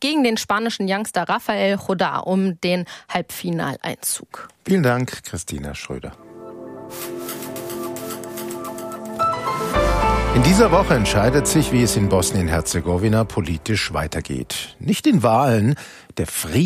gegen den spanischen Youngster Rafael Jodá um den Halbfinaleinzug. Vielen Dank, Christina Schröder. In dieser Woche entscheidet sich, wie es in Bosnien-Herzegowina politisch weitergeht. Nicht in Wahlen, der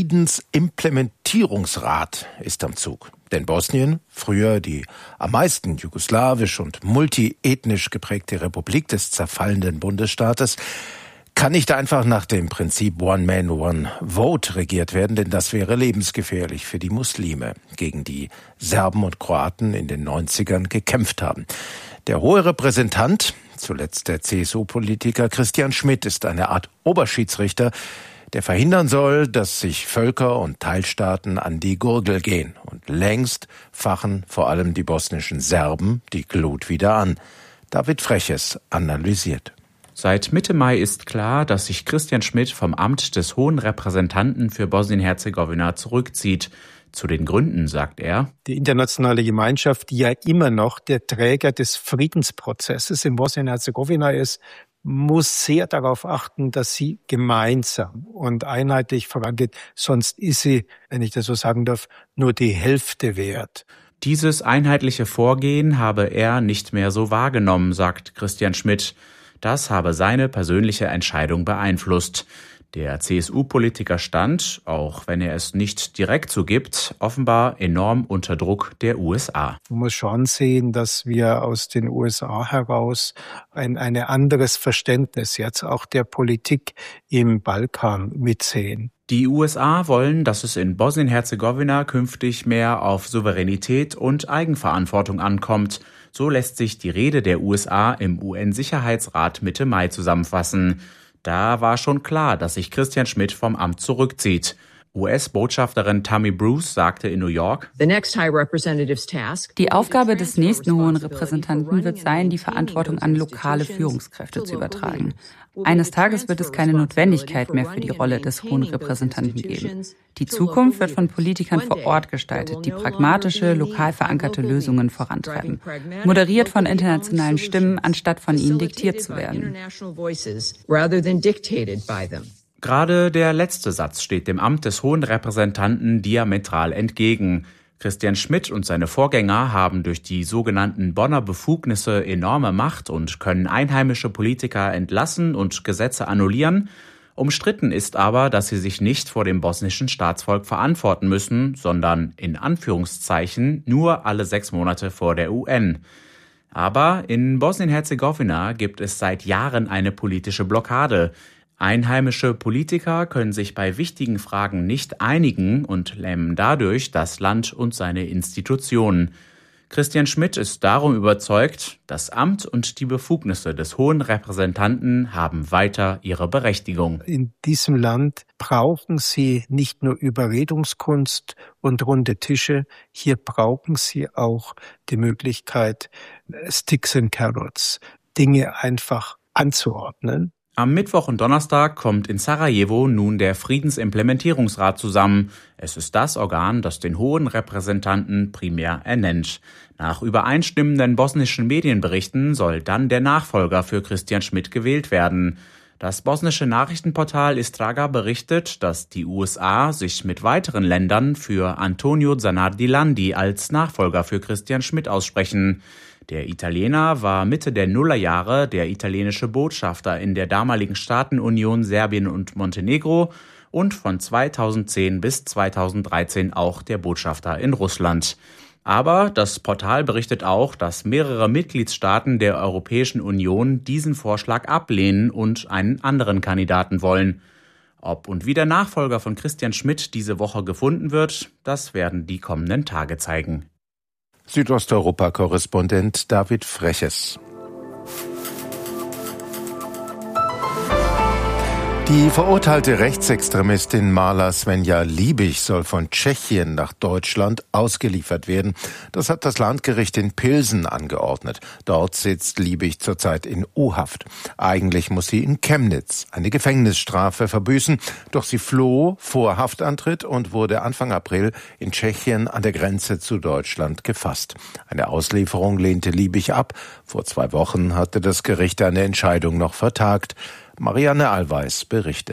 Friedensimplementierungsrat ist am Zug. Denn Bosnien, früher die am meisten jugoslawisch und multiethnisch geprägte Republik des zerfallenden Bundesstaates, kann nicht einfach nach dem Prinzip One Man, One Vote regiert werden, denn das wäre lebensgefährlich für die Muslime, gegen die Serben und Kroaten in den 90ern gekämpft haben. Der hohe Repräsentant, zuletzt der CSU-Politiker Christian Schmidt, ist eine Art Oberschiedsrichter, der verhindern soll, dass sich Völker und Teilstaaten an die Gurgel gehen. Und längst fachen vor allem die bosnischen Serben die Glut wieder an. David Freches analysiert. Seit Mitte Mai ist klar, dass sich Christian Schmidt vom Amt des Hohen Repräsentanten für Bosnien-Herzegowina zurückzieht. Zu den Gründen sagt er: Die internationale Gemeinschaft, die ja immer noch der Träger des Friedensprozesses in Bosnien-Herzegowina ist, muss sehr darauf achten, dass sie gemeinsam und einheitlich vorangeht. Sonst ist sie, wenn ich das so sagen darf, nur die Hälfte wert. Dieses einheitliche Vorgehen habe er nicht mehr so wahrgenommen, sagt Christian Schmidt. Das habe seine persönliche Entscheidung beeinflusst. Der CSU-Politiker stand, auch wenn er es nicht direkt zugibt, offenbar enorm unter Druck der USA. Man muss schon sehen, dass wir aus den USA heraus ein anderes Verständnis jetzt auch der Politik im Balkan mitsehen. Die USA wollen, dass es in Bosnien-Herzegowina künftig mehr auf Souveränität und Eigenverantwortung ankommt. So lässt sich die Rede der USA im UN-Sicherheitsrat Mitte Mai zusammenfassen. Da war schon klar, dass sich Christian Schmidt vom Amt zurückzieht. US-Botschafterin Tammy Bruce sagte in New York: Die Aufgabe des nächsten Hohen Repräsentanten wird sein, die Verantwortung an lokale Führungskräfte zu übertragen. Eines Tages wird es keine Notwendigkeit mehr für die Rolle des Hohen Repräsentanten geben. Die Zukunft wird von Politikern vor Ort gestaltet, die pragmatische, lokal verankerte Lösungen vorantreiben, moderiert von internationalen Stimmen, anstatt von ihnen diktiert zu werden. Gerade der letzte Satz steht dem Amt des Hohen Repräsentanten diametral entgegen. Christian Schmidt und seine Vorgänger haben durch die sogenannten Bonner Befugnisse enorme Macht und können einheimische Politiker entlassen und Gesetze annullieren. Umstritten ist aber, dass sie sich nicht vor dem bosnischen Staatsvolk verantworten müssen, sondern in Anführungszeichen nur alle 6 Monate vor der UN. Aber in Bosnien-Herzegowina gibt es seit Jahren eine politische Blockade. Einheimische Politiker können sich bei wichtigen Fragen nicht einigen und lähmen dadurch das Land und seine Institutionen. Christian Schmidt ist darum überzeugt, das Amt und die Befugnisse des Hohen Repräsentanten haben weiter ihre Berechtigung. In diesem Land brauchen Sie nicht nur Überredungskunst und runde Tische, hier brauchen Sie auch die Möglichkeit, Sticks and Carrots, Dinge einfach anzuordnen. Am Mittwoch und Donnerstag kommt in Sarajevo nun der Friedensimplementierungsrat zusammen. Es ist das Organ, das den Hohen Repräsentanten primär ernennt. Nach übereinstimmenden bosnischen Medienberichten soll dann der Nachfolger für Christian Schmidt gewählt werden. Das bosnische Nachrichtenportal Istraga berichtet, dass die USA sich mit weiteren Ländern für Antonio Zanardi als Nachfolger für Christian Schmidt aussprechen. Der Italiener war Mitte der Nullerjahre der italienische Botschafter in der damaligen Staatenunion Serbien und Montenegro und von 2010 bis 2013 auch der Botschafter in Russland. Aber das Portal berichtet auch, dass mehrere Mitgliedstaaten der Europäischen Union diesen Vorschlag ablehnen und einen anderen Kandidaten wollen. Ob und wie der Nachfolger von Christian Schmidt diese Woche gefunden wird, das werden die kommenden Tage zeigen. Südosteuropa-Korrespondent David Freches. Die verurteilte Rechtsextremistin Marla Svenja Liebig soll von Tschechien nach Deutschland ausgeliefert werden. Das hat das Landgericht in Pilsen angeordnet. Dort sitzt Liebig zurzeit in U-Haft. Eigentlich muss sie in Chemnitz eine Gefängnisstrafe verbüßen. Doch sie floh vor Haftantritt und wurde Anfang April in Tschechien an der Grenze zu Deutschland gefasst. Eine Auslieferung lehnte Liebig ab. Vor 2 Wochen hatte das Gericht eine Entscheidung noch vertagt. Marianne Allweis berichtet.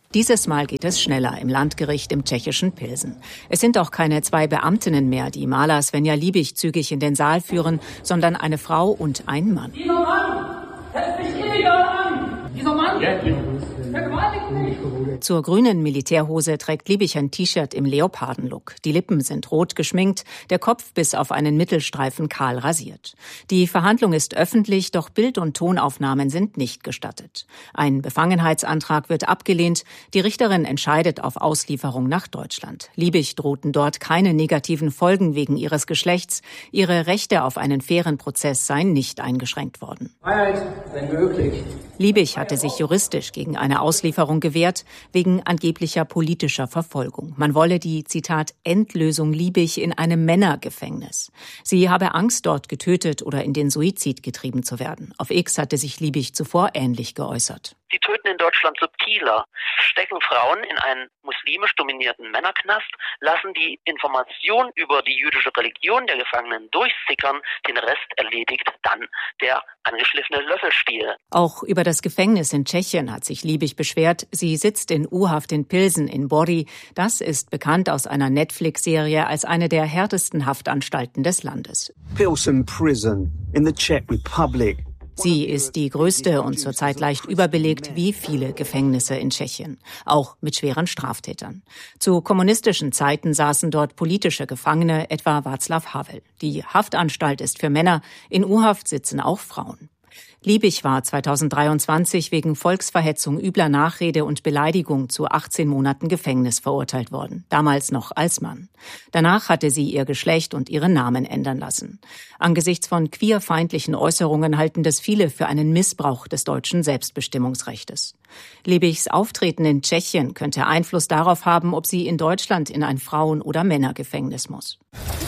Dieses Mal geht es schneller im Landgericht im tschechischen Pilsen. Es sind auch keine 2 Beamtinnen mehr, die Maler Svenja Liebig zügig in den Saal führen, sondern eine Frau und ein Mann. Dieser Mann setzt mich illegal an! Dieser Mann vergewaltigt mich! Zur grünen Militärhose trägt Liebig ein T-Shirt im Leopardenlook. Die Lippen sind rot geschminkt, der Kopf bis auf einen Mittelstreifen kahl rasiert. Die Verhandlung ist öffentlich, doch Bild- und Tonaufnahmen sind nicht gestattet. Ein Befangenheitsantrag wird abgelehnt. Die Richterin entscheidet auf Auslieferung nach Deutschland. Liebig drohten dort keine negativen Folgen wegen ihres Geschlechts. Ihre Rechte auf einen fairen Prozess seien nicht eingeschränkt worden. Freiheit, wenn möglich. Liebig hatte sich juristisch gegen eine Auslieferung gewehrt, wegen angeblicher politischer Verfolgung. Man wolle die, Zitat, Endlösung Liebig in einem Männergefängnis. Sie habe Angst, dort getötet oder in den Suizid getrieben zu werden. Auf X hatte sich Liebig zuvor ähnlich geäußert. Sie töten in Deutschland subtiler, stecken Frauen in einen muslimisch dominierten Männerknast, lassen die Information über die jüdische Religion der Gefangenen durchsickern, den Rest erledigt dann der angeschliffene Löffelstiel. Auch über das Gefängnis in Tschechien hat sich Liebig beschwert. Sie sitzt in U-Haft in Pilsen in Bori. Das ist bekannt aus einer Netflix-Serie als eine der härtesten Haftanstalten des Landes. Pilsen Prison in the Czech Republic. Sie ist die größte und zurzeit leicht überbelegt wie viele Gefängnisse in Tschechien, auch mit schweren Straftätern. Zu kommunistischen Zeiten saßen dort politische Gefangene, etwa Václav Havel. Die Haftanstalt ist für Männer, in U-Haft sitzen auch Frauen. Liebig war 2023 wegen Volksverhetzung, übler Nachrede und Beleidigung zu 18 Monaten Gefängnis verurteilt worden, damals noch als Mann. Danach hatte sie ihr Geschlecht und ihren Namen ändern lassen. Angesichts von queerfeindlichen Äußerungen halten das viele für einen Missbrauch des deutschen Selbstbestimmungsrechtes. Liebigs Auftreten in Tschechien könnte Einfluss darauf haben, ob sie in Deutschland in ein Frauen- oder Männergefängnis muss.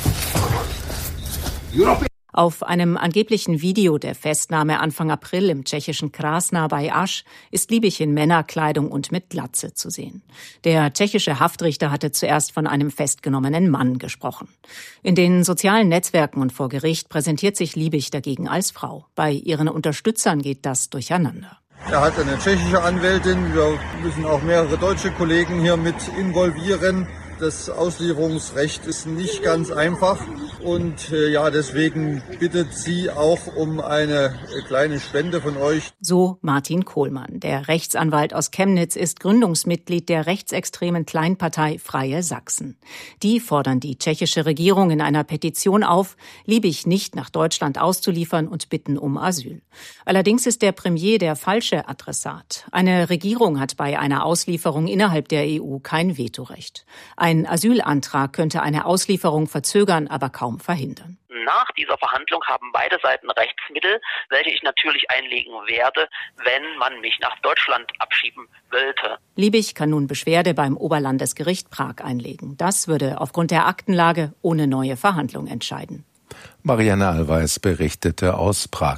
Auf einem angeblichen Video der Festnahme Anfang April im tschechischen Krásná bei Aš ist Liebig in Männerkleidung und mit Glatze zu sehen. Der tschechische Haftrichter hatte zuerst von einem festgenommenen Mann gesprochen. In den sozialen Netzwerken und vor Gericht präsentiert sich Liebig dagegen als Frau. Bei ihren Unterstützern geht das durcheinander. Er hat eine tschechische Anwältin. Wir müssen auch mehrere deutsche Kollegen hier mit involvieren. Das Auslieferungsrecht ist nicht ganz einfach und deswegen bittet sie auch um eine kleine Spende von euch. So Martin Kohlmann. Der Rechtsanwalt aus Chemnitz ist Gründungsmitglied der rechtsextremen Kleinpartei Freie Sachsen. Die fordern die tschechische Regierung in einer Petition auf, Liebig nicht nach Deutschland auszuliefern und bitten um Asyl. Allerdings ist der Premier der falsche Adressat. Eine Regierung hat bei einer Auslieferung innerhalb der EU kein Vetorecht. Ein Asylantrag könnte eine Auslieferung verzögern, aber kaum verhindern. Nach dieser Verhandlung haben beide Seiten Rechtsmittel, welche ich natürlich einlegen werde, wenn man mich nach Deutschland abschieben wollte. Liebig kann nun Beschwerde beim Oberlandesgericht Prag einlegen. Das würde aufgrund der Aktenlage ohne neue Verhandlung entscheiden. Marianne Allweis berichtete aus Prag.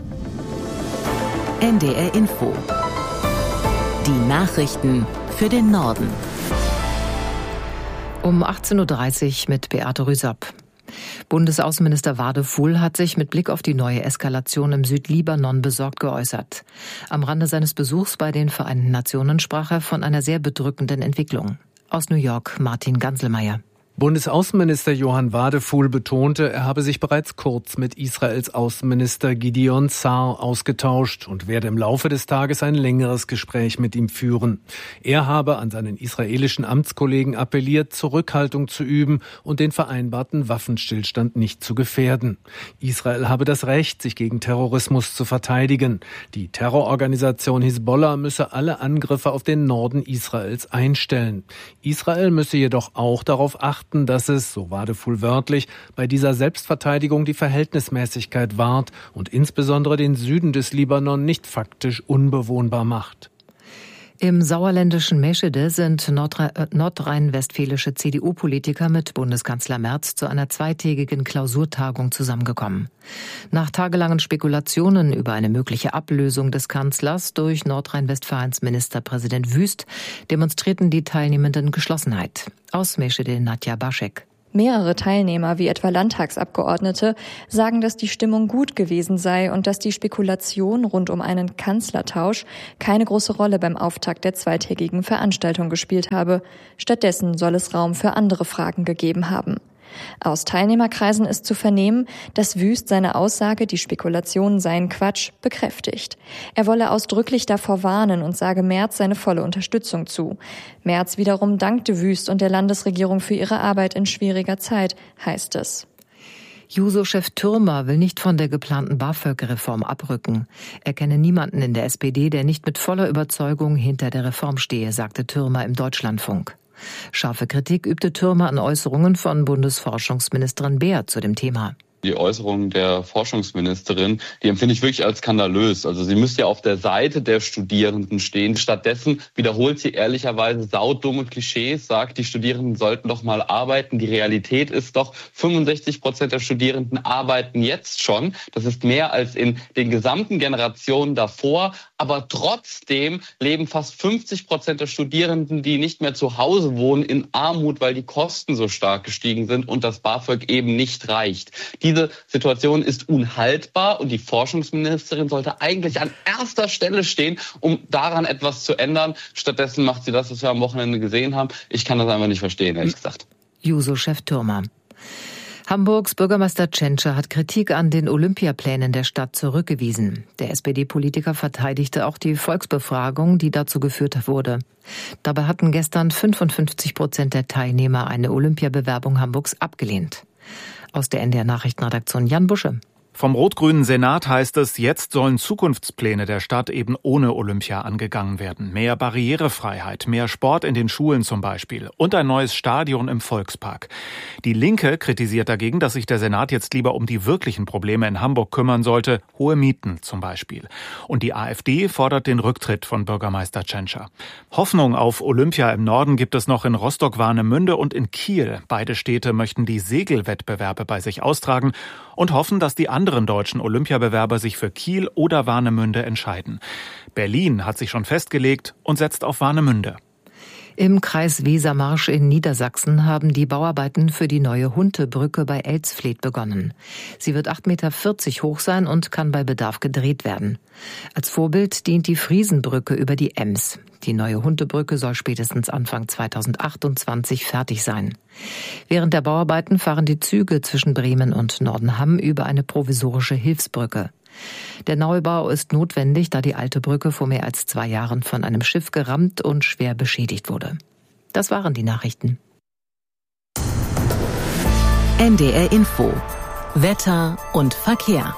NDR Info. Die Nachrichten für den Norden. Um 18.30 Uhr mit Beate Rüsapp. Bundesaußenminister Wadefuhl hat sich mit Blick auf die neue Eskalation im Südlibanon besorgt geäußert. Am Rande seines Besuchs bei den Vereinten Nationen sprach er von einer sehr bedrückenden Entwicklung. Aus New York Martin Ganselmeier. Bundesaußenminister Johann Wadefuhl betonte, er habe sich bereits kurz mit Israels Außenminister Gideon Sa'ar ausgetauscht und werde im Laufe des Tages ein längeres Gespräch mit ihm führen. Er habe an seinen israelischen Amtskollegen appelliert, Zurückhaltung zu üben und den vereinbarten Waffenstillstand nicht zu gefährden. Israel habe das Recht, sich gegen Terrorismus zu verteidigen. Die Terrororganisation Hisbollah müsse alle Angriffe auf den Norden Israels einstellen. Israel müsse jedoch auch darauf achten, dass es, so Wadefuhl wörtlich, bei dieser Selbstverteidigung die Verhältnismäßigkeit wahrt und insbesondere den Süden des Libanon nicht faktisch unbewohnbar macht. Im sauerländischen Meschede sind nordrhein-westfälische CDU-Politiker mit Bundeskanzler Merz zu einer zweitägigen Klausurtagung zusammengekommen. Nach tagelangen Spekulationen über eine mögliche Ablösung des Kanzlers durch Nordrhein-Westfalens Ministerpräsident Wüst demonstrierten die Teilnehmenden Geschlossenheit. Aus Meschede Nadja Baschek. Mehrere Teilnehmer, wie etwa Landtagsabgeordnete, sagen, dass die Stimmung gut gewesen sei und dass die Spekulation rund um einen Kanzlertausch keine große Rolle beim Auftakt der zweitägigen Veranstaltung gespielt habe. Stattdessen soll es Raum für andere Fragen gegeben haben. Aus Teilnehmerkreisen ist zu vernehmen, dass Wüst seine Aussage, die Spekulationen seien Quatsch, bekräftigt. Er wolle ausdrücklich davor warnen und sage Merz seine volle Unterstützung zu. Merz wiederum dankte Wüst und der Landesregierung für ihre Arbeit in schwieriger Zeit, heißt es. Juso-Chef Thürmer will nicht von der geplanten BAföG-Reform abrücken. Er kenne niemanden in der SPD, der nicht mit voller Überzeugung hinter der Reform stehe, sagte Thürmer im Deutschlandfunk. Scharfe Kritik übte Thürmer an Äußerungen von Bundesforschungsministerin Beer zu dem Thema. Die Äußerungen der Forschungsministerin, die empfinde ich wirklich als skandalös. Also sie müsste ja auf der Seite der Studierenden stehen. Stattdessen wiederholt sie ehrlicherweise saudumme Klischees, sagt, die Studierenden sollten doch mal arbeiten. Die Realität ist doch, 65% der Studierenden arbeiten jetzt schon. Das ist mehr als in den gesamten Generationen davor. Aber trotzdem leben fast 50% der Studierenden, die nicht mehr zu Hause wohnen, in Armut, weil die Kosten so stark gestiegen sind und das BAföG eben nicht reicht. Diese Situation ist unhaltbar und die Forschungsministerin sollte eigentlich an erster Stelle stehen, um daran etwas zu ändern. Stattdessen macht sie das, was wir am Wochenende gesehen haben. Ich kann das einfach nicht verstehen, ehrlich gesagt. Juso-Chef Thürmer. Hamburgs Bürgermeister Tschentscher hat Kritik an den Olympiaplänen der Stadt zurückgewiesen. Der SPD-Politiker verteidigte auch die Volksbefragung, die dazu geführt wurde. Dabei hatten gestern 55% der Teilnehmer eine Olympiabewerbung Hamburgs abgelehnt. Aus der NDR Nachrichtenredaktion Jan Busche. Vom rot-grünen Senat heißt es, jetzt sollen Zukunftspläne der Stadt eben ohne Olympia angegangen werden. Mehr Barrierefreiheit, mehr Sport in den Schulen zum Beispiel und ein neues Stadion im Volkspark. Die Linke kritisiert dagegen, dass sich der Senat jetzt lieber um die wirklichen Probleme in Hamburg kümmern sollte, hohe Mieten zum Beispiel. Und die AfD fordert den Rücktritt von Bürgermeister Tschentscher. Hoffnung auf Olympia im Norden gibt es noch in Rostock-Warnemünde und in Kiel. Beide Städte möchten die Segelwettbewerbe bei sich austragen und hoffen, dass die anderen deutschen Olympiabewerber sich für Kiel oder Warnemünde entscheiden. Berlin hat sich schon festgelegt und setzt auf Warnemünde. Im Kreis Wesermarsch in Niedersachsen haben die Bauarbeiten für die neue Huntebrücke bei Elsfleth begonnen. Sie wird 8,40 Meter hoch sein und kann bei Bedarf gedreht werden. Als Vorbild dient die Friesenbrücke über die Ems. Die neue Huntebrücke soll spätestens Anfang 2028 fertig sein. Während der Bauarbeiten fahren die Züge zwischen Bremen und Nordenham über eine provisorische Hilfsbrücke. Der Neubau ist notwendig, da die alte Brücke vor mehr als 2 Jahren von einem Schiff gerammt und schwer beschädigt wurde. Das waren die Nachrichten. NDR Info. Wetter und Verkehr.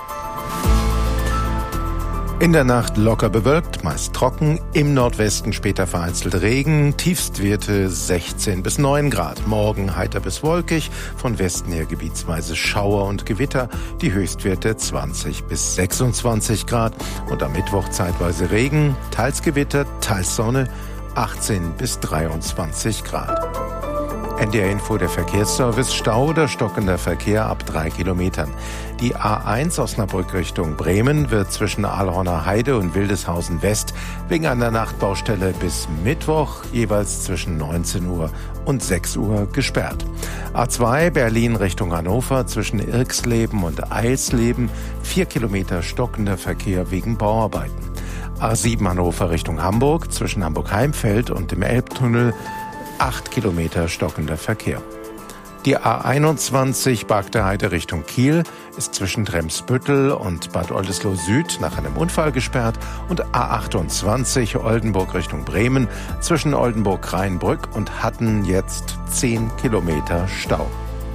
In der Nacht locker bewölkt, meist trocken, im Nordwesten später vereinzelt Regen, Tiefstwerte 16 bis 9 Grad. Morgen heiter bis wolkig, von Westen her gebietsweise Schauer und Gewitter, die Höchstwerte 20 bis 26 Grad. Und am Mittwoch zeitweise Regen, teils Gewitter, teils Sonne, 18 bis 23 Grad. NDR Info, der Verkehrsservice, Stau oder stockender Verkehr ab 3 Kilometern. Die A1 Osnabrück Richtung Bremen wird zwischen Aalhorner Heide und Wildeshausen West wegen einer Nachtbaustelle bis Mittwoch jeweils zwischen 19 Uhr und 6 Uhr gesperrt. A2 Berlin Richtung Hannover zwischen Irxleben und Eilsleben 4 Kilometer stockender Verkehr wegen Bauarbeiten. A7 Hannover Richtung Hamburg zwischen Hamburg-Heimfeld und dem Elbtunnel 8 Kilometer stockender Verkehr. Die A21 Bargteheide Richtung Kiel ist zwischen Tremsbüttel und Bad Oldesloe Süd nach einem Unfall gesperrt und A28 Oldenburg Richtung Bremen zwischen Oldenburg-Rheinbrück und Hatten jetzt 10 Kilometer Stau.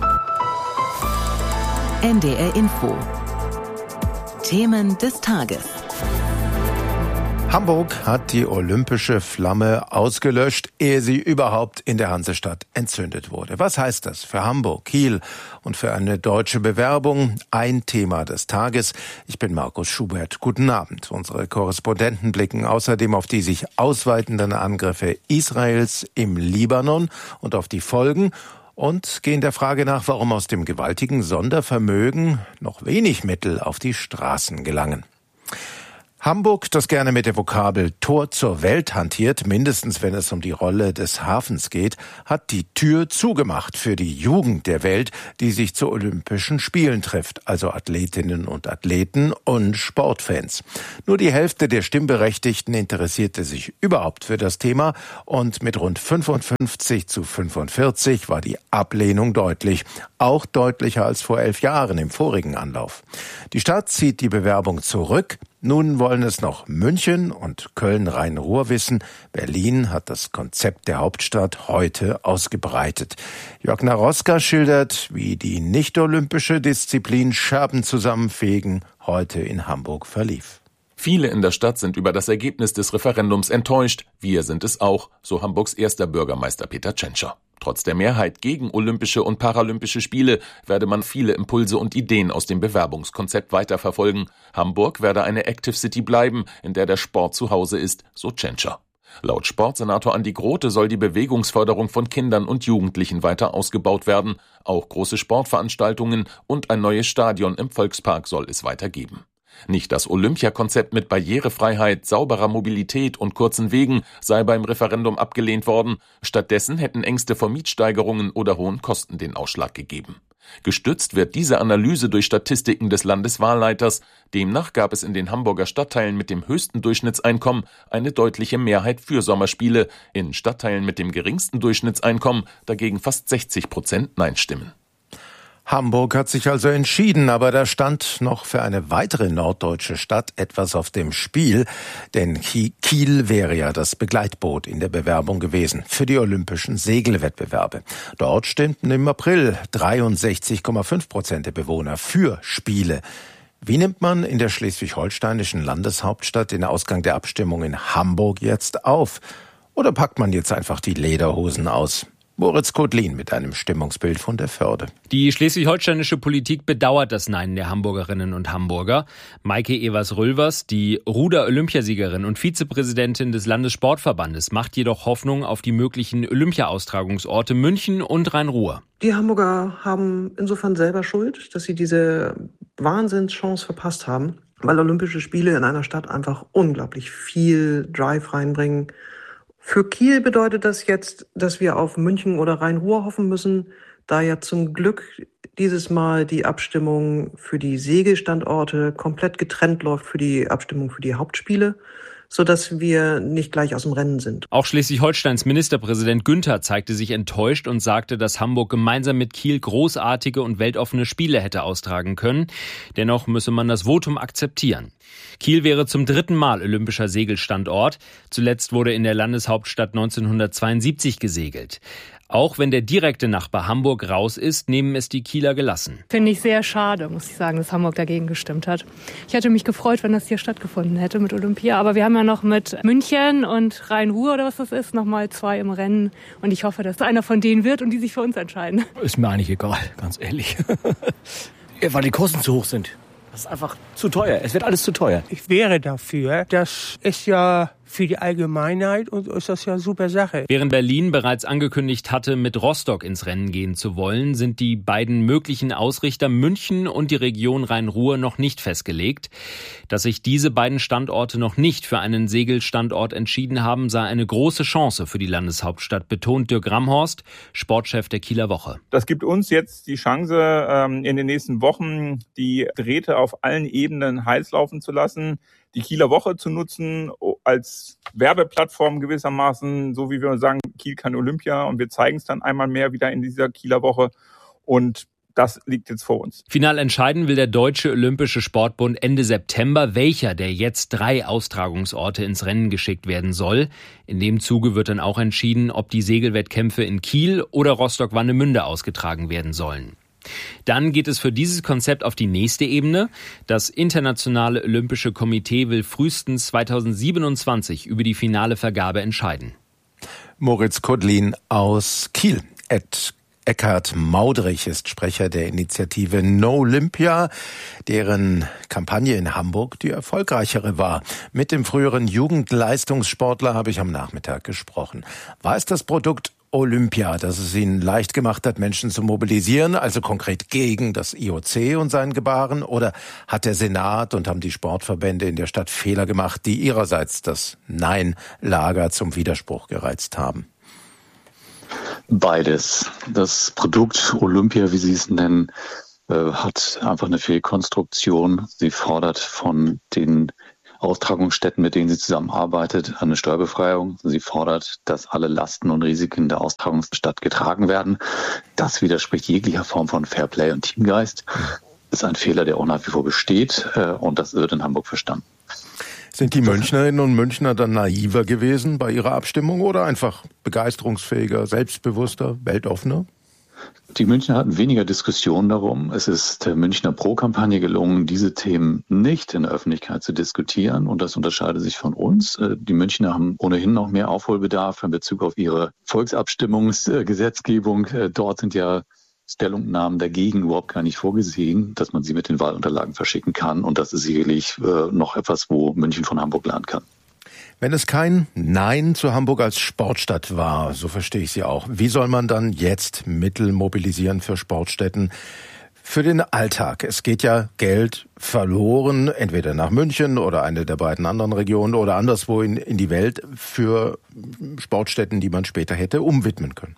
NDR Info. Themen des Tages. Hamburg hat die olympische Flamme ausgelöscht, ehe sie überhaupt in der Hansestadt entzündet wurde. Was heißt das für Hamburg, Kiel und für eine deutsche Bewerbung? Ein Thema des Tages. Ich bin Markus Schubert. Guten Abend. Unsere Korrespondenten blicken außerdem auf die sich ausweitenden Angriffe Israels im Libanon und auf die Folgen und gehen der Frage nach, warum aus dem gewaltigen Sondervermögen noch wenig Mittel auf die Straßen gelangen. Hamburg, das gerne mit der Vokabel Tor zur Welt hantiert, mindestens wenn es um die Rolle des Hafens geht, hat die Tür zugemacht für die Jugend der Welt, die sich zu Olympischen Spielen trifft, also Athletinnen und Athleten und Sportfans. Nur die Hälfte der Stimmberechtigten interessierte sich überhaupt für das Thema und mit rund 55:45 war die Ablehnung deutlich, auch deutlicher als vor 11 Jahren im vorigen Anlauf. Die Stadt zieht die Bewerbung zurück. Nun wollen es noch München und Köln-Rhein-Ruhr wissen. Berlin hat das Konzept der Hauptstadt heute ausgebreitet. Jörg Naroska schildert, wie die nicht-olympische Disziplin Scherben zusammenfegen heute in Hamburg verlief. Viele in der Stadt sind über das Ergebnis des Referendums enttäuscht. Wir sind es auch, so Hamburgs erster Bürgermeister Peter Tschentscher. Trotz der Mehrheit gegen Olympische und Paralympische Spiele werde man viele Impulse und Ideen aus dem Bewerbungskonzept weiterverfolgen. Hamburg werde eine Active City bleiben, in der der Sport zu Hause ist, so Tschentscher. Laut Sportsenator Andi Grote soll die Bewegungsförderung von Kindern und Jugendlichen weiter ausgebaut werden. Auch große Sportveranstaltungen und ein neues Stadion im Volkspark soll es weiter geben. Nicht das Olympiakonzept mit Barrierefreiheit, sauberer Mobilität und kurzen Wegen sei beim Referendum abgelehnt worden. Stattdessen hätten Ängste vor Mietsteigerungen oder hohen Kosten den Ausschlag gegeben. Gestützt wird diese Analyse durch Statistiken des Landeswahlleiters. Demnach gab es in den Hamburger Stadtteilen mit dem höchsten Durchschnittseinkommen eine deutliche Mehrheit für Sommerspiele. In Stadtteilen mit dem geringsten Durchschnittseinkommen dagegen fast 60% Nein-Stimmen. Hamburg hat sich also entschieden, aber da stand noch für eine weitere norddeutsche Stadt etwas auf dem Spiel, denn Kiel wäre ja das Begleitboot in der Bewerbung gewesen für die Olympischen Segelwettbewerbe. Dort stimmten im April 63,5% der Bewohner für Spiele. Wie nimmt man in der schleswig-holsteinischen Landeshauptstadt den Ausgang der Abstimmung in Hamburg jetzt auf? Oder packt man jetzt einfach die Lederhosen aus? Moritz Kotlin mit einem Stimmungsbild von der Förde. Die schleswig-holsteinische Politik bedauert das Nein der Hamburgerinnen und Hamburger. Maike Evers-Rülvers, die Ruder-Olympiasiegerin und Vizepräsidentin des Landessportverbandes, macht jedoch Hoffnung auf die möglichen Olympia-Austragungsorte München und Rhein-Ruhr. Die Hamburger haben insofern selber Schuld, dass sie diese Wahnsinnschance verpasst haben, weil Olympische Spiele in einer Stadt einfach unglaublich viel Drive reinbringen. Für Kiel bedeutet das jetzt, dass wir auf München oder Rhein-Ruhr hoffen müssen, da ja zum Glück dieses Mal die Abstimmung für die Segelstandorte komplett getrennt läuft für die Abstimmung für die Hauptspiele, sodass wir nicht gleich aus dem Rennen sind. Auch Schleswig-Holsteins Ministerpräsident Günther zeigte sich enttäuscht und sagte, dass Hamburg gemeinsam mit Kiel großartige und weltoffene Spiele hätte austragen können. Dennoch müsse man das Votum akzeptieren. Kiel wäre zum 3. Mal olympischer Segelstandort. Zuletzt wurde in der Landeshauptstadt 1972 gesegelt. Auch wenn der direkte Nachbar Hamburg raus ist, nehmen es die Kieler gelassen. Finde ich sehr schade, muss ich sagen, dass Hamburg dagegen gestimmt hat. Ich hätte mich gefreut, wenn das hier stattgefunden hätte mit Olympia. Aber wir haben ja noch mit München und Rhein-Ruhr oder was das ist, nochmal 2 im Rennen. Und ich hoffe, dass einer von denen wird und die sich für uns entscheiden. Ist mir eigentlich egal, ganz ehrlich. Weil die Kosten zu hoch sind. Das ist einfach zu teuer. Es wird alles zu teuer. Ich wäre dafür. Das ist ja für die Allgemeinheit und ist das ja eine super Sache. Während Berlin bereits angekündigt hatte, mit Rostock ins Rennen gehen zu wollen, sind die beiden möglichen Ausrichter München und die Region Rhein-Ruhr noch nicht festgelegt. Dass sich diese beiden Standorte noch nicht für einen Segelstandort entschieden haben, sei eine große Chance für die Landeshauptstadt, betont Dirk Ramhorst, Sportchef der Kieler Woche. Das gibt uns jetzt die Chance, in den nächsten Wochen die Drähte auf allen Ebenen heiß laufen zu lassen, die Kieler Woche zu nutzen als Werbeplattform gewissermaßen, so wie wir sagen, Kiel kann Olympia, und wir zeigen es dann einmal mehr wieder in dieser Kieler Woche, und das liegt jetzt vor uns. Final entscheiden will der Deutsche Olympische Sportbund Ende September, welcher der jetzt 3 Austragungsorte ins Rennen geschickt werden soll. In dem Zuge wird dann auch entschieden, ob die Segelwettkämpfe in Kiel oder Rostock-Warnemünde ausgetragen werden sollen. Dann geht es für dieses Konzept auf die nächste Ebene. Das Internationale Olympische Komitee will frühestens 2027 über die finale Vergabe entscheiden. Moritz Kotlin aus Kiel. Eckhard Maudrich ist Sprecher der Initiative No Olympia, deren Kampagne in Hamburg die erfolgreichere war. Mit dem früheren Jugendleistungssportler habe ich am Nachmittag gesprochen. War es das Produkt Olympia, dass es ihnen leicht gemacht hat, Menschen zu mobilisieren, also konkret gegen das IOC und sein Gebaren? Oder hat der Senat und haben die Sportverbände in der Stadt Fehler gemacht, die ihrerseits das Nein-Lager zum Widerspruch gereizt haben? Beides. Das Produkt Olympia, wie Sie es nennen, hat einfach eine Fehlkonstruktion. Sie fordert von den Austragungsstätten, mit denen sie zusammenarbeitet, eine Steuerbefreiung. Sie fordert, dass alle Lasten und Risiken der Austragungsstadt getragen werden. Das widerspricht jeglicher Form von Fairplay und Teamgeist. Das ist ein Fehler, der auch nach wie vor besteht, und das wird in Hamburg verstanden. Sind die Münchnerinnen und Münchner dann naiver gewesen bei ihrer Abstimmung oder einfach begeisterungsfähiger, selbstbewusster, weltoffener? Die Münchner hatten weniger Diskussionen darum. Es ist der Münchner Pro-Kampagne gelungen, diese Themen nicht in der Öffentlichkeit zu diskutieren. Und das unterscheidet sich von uns. Die Münchner haben ohnehin noch mehr Aufholbedarf in Bezug auf ihre Volksabstimmungsgesetzgebung. Dort sind ja Stellungnahmen dagegen überhaupt gar nicht vorgesehen, dass man sie mit den Wahlunterlagen verschicken kann. Und das ist sicherlich noch etwas, wo München von Hamburg lernen kann. Wenn es kein Nein zu Hamburg als Sportstadt war, so verstehe ich Sie auch, wie soll man dann jetzt Mittel mobilisieren für Sportstätten, für den Alltag? Es geht ja Geld verloren, entweder nach München oder eine der beiden anderen Regionen oder anderswo in die Welt für Sportstätten, die man später hätte umwidmen können.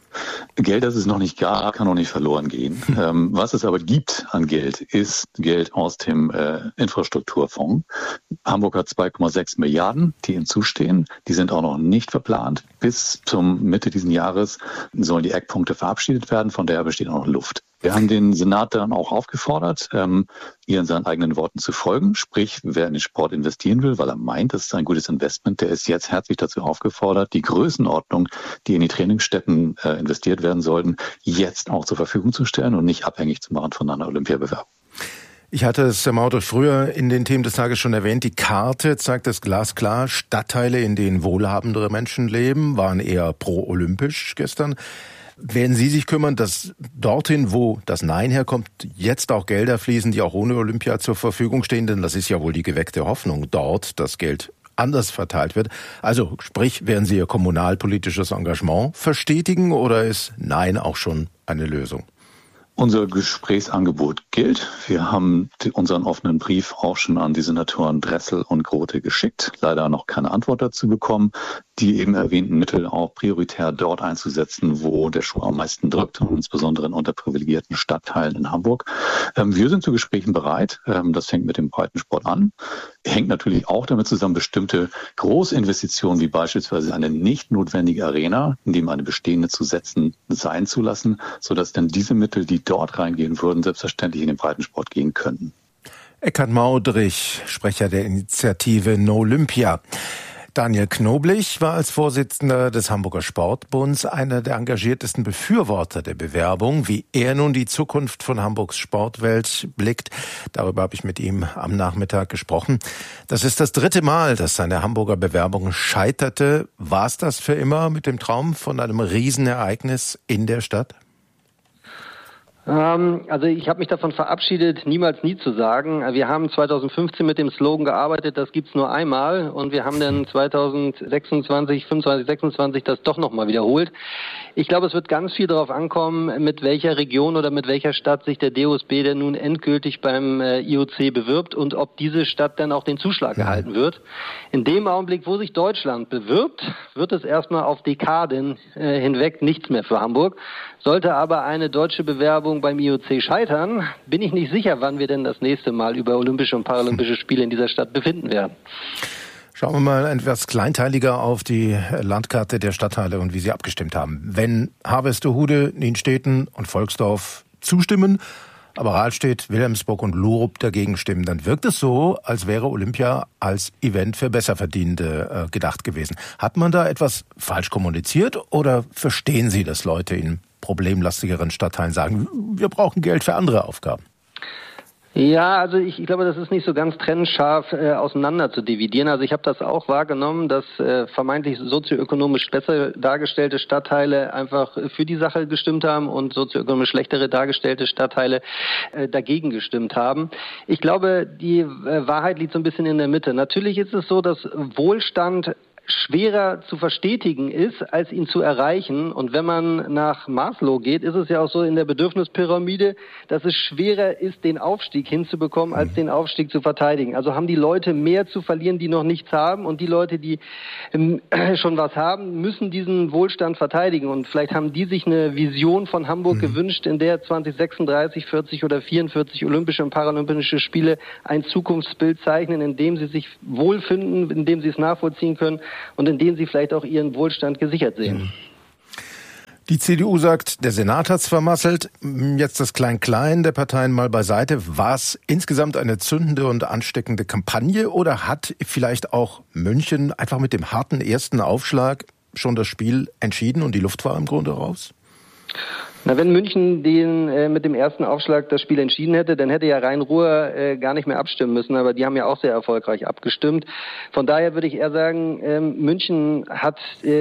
Geld, das es noch nicht gab, kann auch nicht verloren gehen. Was es aber gibt an Geld, ist Geld aus dem Infrastrukturfonds. Hamburg hat 2,6 Milliarden, die ihm zustehen. Die sind auch noch nicht verplant. Bis zum Mitte dieses Jahres sollen die Eckpunkte verabschiedet werden. Von daher besteht auch noch Luft. Wir haben den Senat dann auch aufgefordert, ihr in seinen eigenen Worten zu folgen. Sprich, wer in den Sport investieren will, weil er meint, das ist ein gutes Investment, der ist jetzt herzlich dazu aufgefordert, die Größenordnung, die in die Trainingsstätten investiert werden sollten, jetzt auch zur Verfügung zu stellen und nicht abhängig zu machen von einer Olympiabewerbung. Ich hatte es, Herr Mauter, früher in den Themen des Tages schon erwähnt. Die Karte zeigt es glasklar. Stadtteile, in denen wohlhabendere Menschen leben, waren eher pro-olympisch gestern. Werden Sie sich kümmern, dass dorthin, wo das Nein herkommt, jetzt auch Gelder fließen, die auch ohne Olympia zur Verfügung stehen? Denn das ist ja wohl die geweckte Hoffnung, dort das Geld anders verteilt wird. Also sprich, werden Sie Ihr kommunalpolitisches Engagement verstetigen oder ist Nein auch schon eine Lösung? Unser Gesprächsangebot gilt. Wir haben unseren offenen Brief auch schon an die Senatoren Dressel und Grote geschickt. Leider noch keine Antwort dazu bekommen. Die eben erwähnten Mittel auch prioritär dort einzusetzen, wo der Schuh am meisten drückt, insbesondere in unterprivilegierten Stadtteilen in Hamburg. Wir sind zu Gesprächen bereit. Das fängt mit dem Breitensport an. Hängt natürlich auch damit zusammen, bestimmte Großinvestitionen wie beispielsweise eine nicht notwendige Arena, in dem eine bestehende zu setzen, sein zu lassen, sodass dann diese Mittel, die dort reingehen würden, selbstverständlich in den Breitensport gehen könnten. Eckhard Maudrich, Sprecher der Initiative No Olympia. Daniel Knoblich war als Vorsitzender des Hamburger Sportbunds einer der engagiertesten Befürworter der Bewerbung. Wie er nun die Zukunft von Hamburgs Sportwelt blickt, darüber habe ich mit ihm am Nachmittag gesprochen. Das ist das 3. Mal, dass seine Hamburger Bewerbung scheiterte. War es das für immer mit dem Traum von einem Riesenereignis in der Stadt? Also ich habe mich davon verabschiedet, niemals nie zu sagen. Wir haben 2015 mit dem Slogan gearbeitet, das gibt's nur einmal, und wir haben dann 2026, 25, 26 das doch nochmal wiederholt. Ich glaube, es wird ganz viel darauf ankommen, mit welcher Region oder mit welcher Stadt sich der DOSB denn nun endgültig beim IOC bewirbt und ob diese Stadt dann auch den Zuschlag erhalten wird. In dem Augenblick, wo sich Deutschland bewirbt, wird es erstmal auf Dekaden hinweg nichts mehr für Hamburg. Sollte aber eine deutsche Bewerbung beim IOC scheitern, bin ich nicht sicher, wann wir denn das nächste Mal über Olympische und Paralympische Spiele in dieser Stadt befinden werden. Schauen wir mal etwas kleinteiliger auf die Landkarte der Stadtteile und wie sie abgestimmt haben. Wenn Harvestehude, Nienstädten und Volksdorf zustimmen, aber Rahlstedt, Wilhelmsburg und Lurup dagegen stimmen, dann wirkt es so, als wäre Olympia als Event für Besserverdienende gedacht gewesen. Hat man da etwas falsch kommuniziert oder verstehen Sie, dass Leute in problemlastigeren Stadtteilen sagen, wir brauchen Geld für andere Aufgaben? Ja, also ich glaube, das ist nicht so ganz trennscharf auseinander zu dividieren. Also ich habe das auch wahrgenommen, dass vermeintlich sozioökonomisch besser dargestellte Stadtteile einfach für die Sache gestimmt haben und sozioökonomisch schlechtere dargestellte Stadtteile dagegen gestimmt haben. Ich glaube, die Wahrheit liegt so ein bisschen in der Mitte. Natürlich ist es so, dass Wohlstand schwerer zu verstetigen ist, als ihn zu erreichen. Und wenn man nach Maslow geht, ist es ja auch so in der Bedürfnispyramide, dass es schwerer ist, den Aufstieg hinzubekommen, als den Aufstieg zu verteidigen. Also haben die Leute mehr zu verlieren, die noch nichts haben, und die Leute, die schon was haben, müssen diesen Wohlstand verteidigen. Und vielleicht haben die sich eine Vision von Hamburg gewünscht, in der 2036, 40 oder 44 Olympische und Paralympische Spiele ein Zukunftsbild zeichnen, in dem sie sich wohlfinden, in dem sie es nachvollziehen können und in denen sie vielleicht auch ihren Wohlstand gesichert sehen. Die CDU sagt, der Senat hat's vermasselt. Jetzt das Klein-Klein der Parteien mal beiseite. War es insgesamt eine zündende und ansteckende Kampagne oder hat vielleicht auch München einfach mit dem harten ersten Aufschlag schon das Spiel entschieden und die Luft war im Grunde raus? Na, wenn München mit dem ersten Aufschlag das Spiel entschieden hätte, dann hätte ja Rhein-Ruhr gar nicht mehr abstimmen müssen, aber die haben ja auch sehr erfolgreich abgestimmt. Von daher würde ich eher sagen, München hat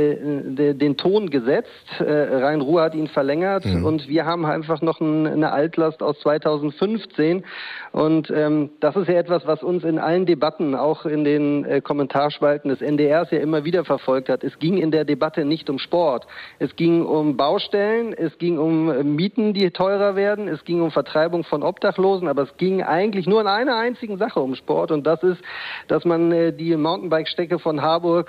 den Ton gesetzt, Rhein-Ruhr hat ihn verlängert und wir haben einfach noch eine Altlast aus 2015 und das ist ja etwas, was uns in allen Debatten, auch in den Kommentarspalten des NDRs ja immer wieder verfolgt hat. Es ging in der Debatte nicht um Sport, es ging um Baustellen, es ging um Mieten, die teurer werden, es ging um Vertreibung von Obdachlosen, aber es ging eigentlich nur in einer einzigen Sache um Sport und das ist, dass man die Mountainbike-Strecke von Harburg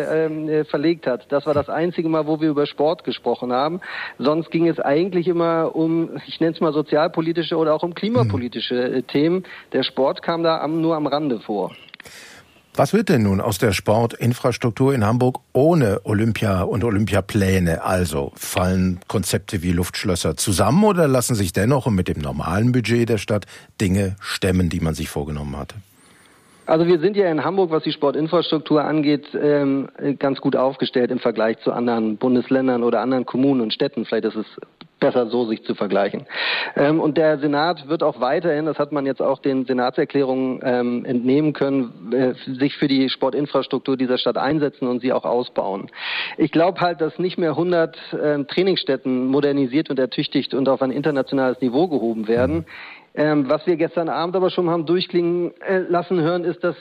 verlegt hat. Das war das einzige Mal, wo wir über Sport gesprochen haben. Sonst ging es eigentlich immer um, ich nenne es mal sozialpolitische oder auch um klimapolitische Themen. Der Sport kam da nur am Rande vor. Was wird denn nun aus der Sportinfrastruktur in Hamburg ohne Olympia und Olympiapläne? Also fallen Konzepte wie Luftschlösser zusammen oder lassen sich dennoch mit dem normalen Budget der Stadt Dinge stemmen, die man sich vorgenommen hatte? Also wir sind ja in Hamburg, was die Sportinfrastruktur angeht, ganz gut aufgestellt im Vergleich zu anderen Bundesländern oder anderen Kommunen und Städten. Vielleicht ist es besser so, sich zu vergleichen. Und der Senat wird auch weiterhin, das hat man jetzt auch den Senatserklärungen entnehmen können, sich für die Sportinfrastruktur dieser Stadt einsetzen und sie auch ausbauen. Ich glaube halt, dass nicht mehr 100 Trainingsstätten modernisiert und ertüchtigt und auf ein internationales Niveau gehoben werden. Was wir gestern Abend aber schon haben durchklingen lassen hören, ist, dass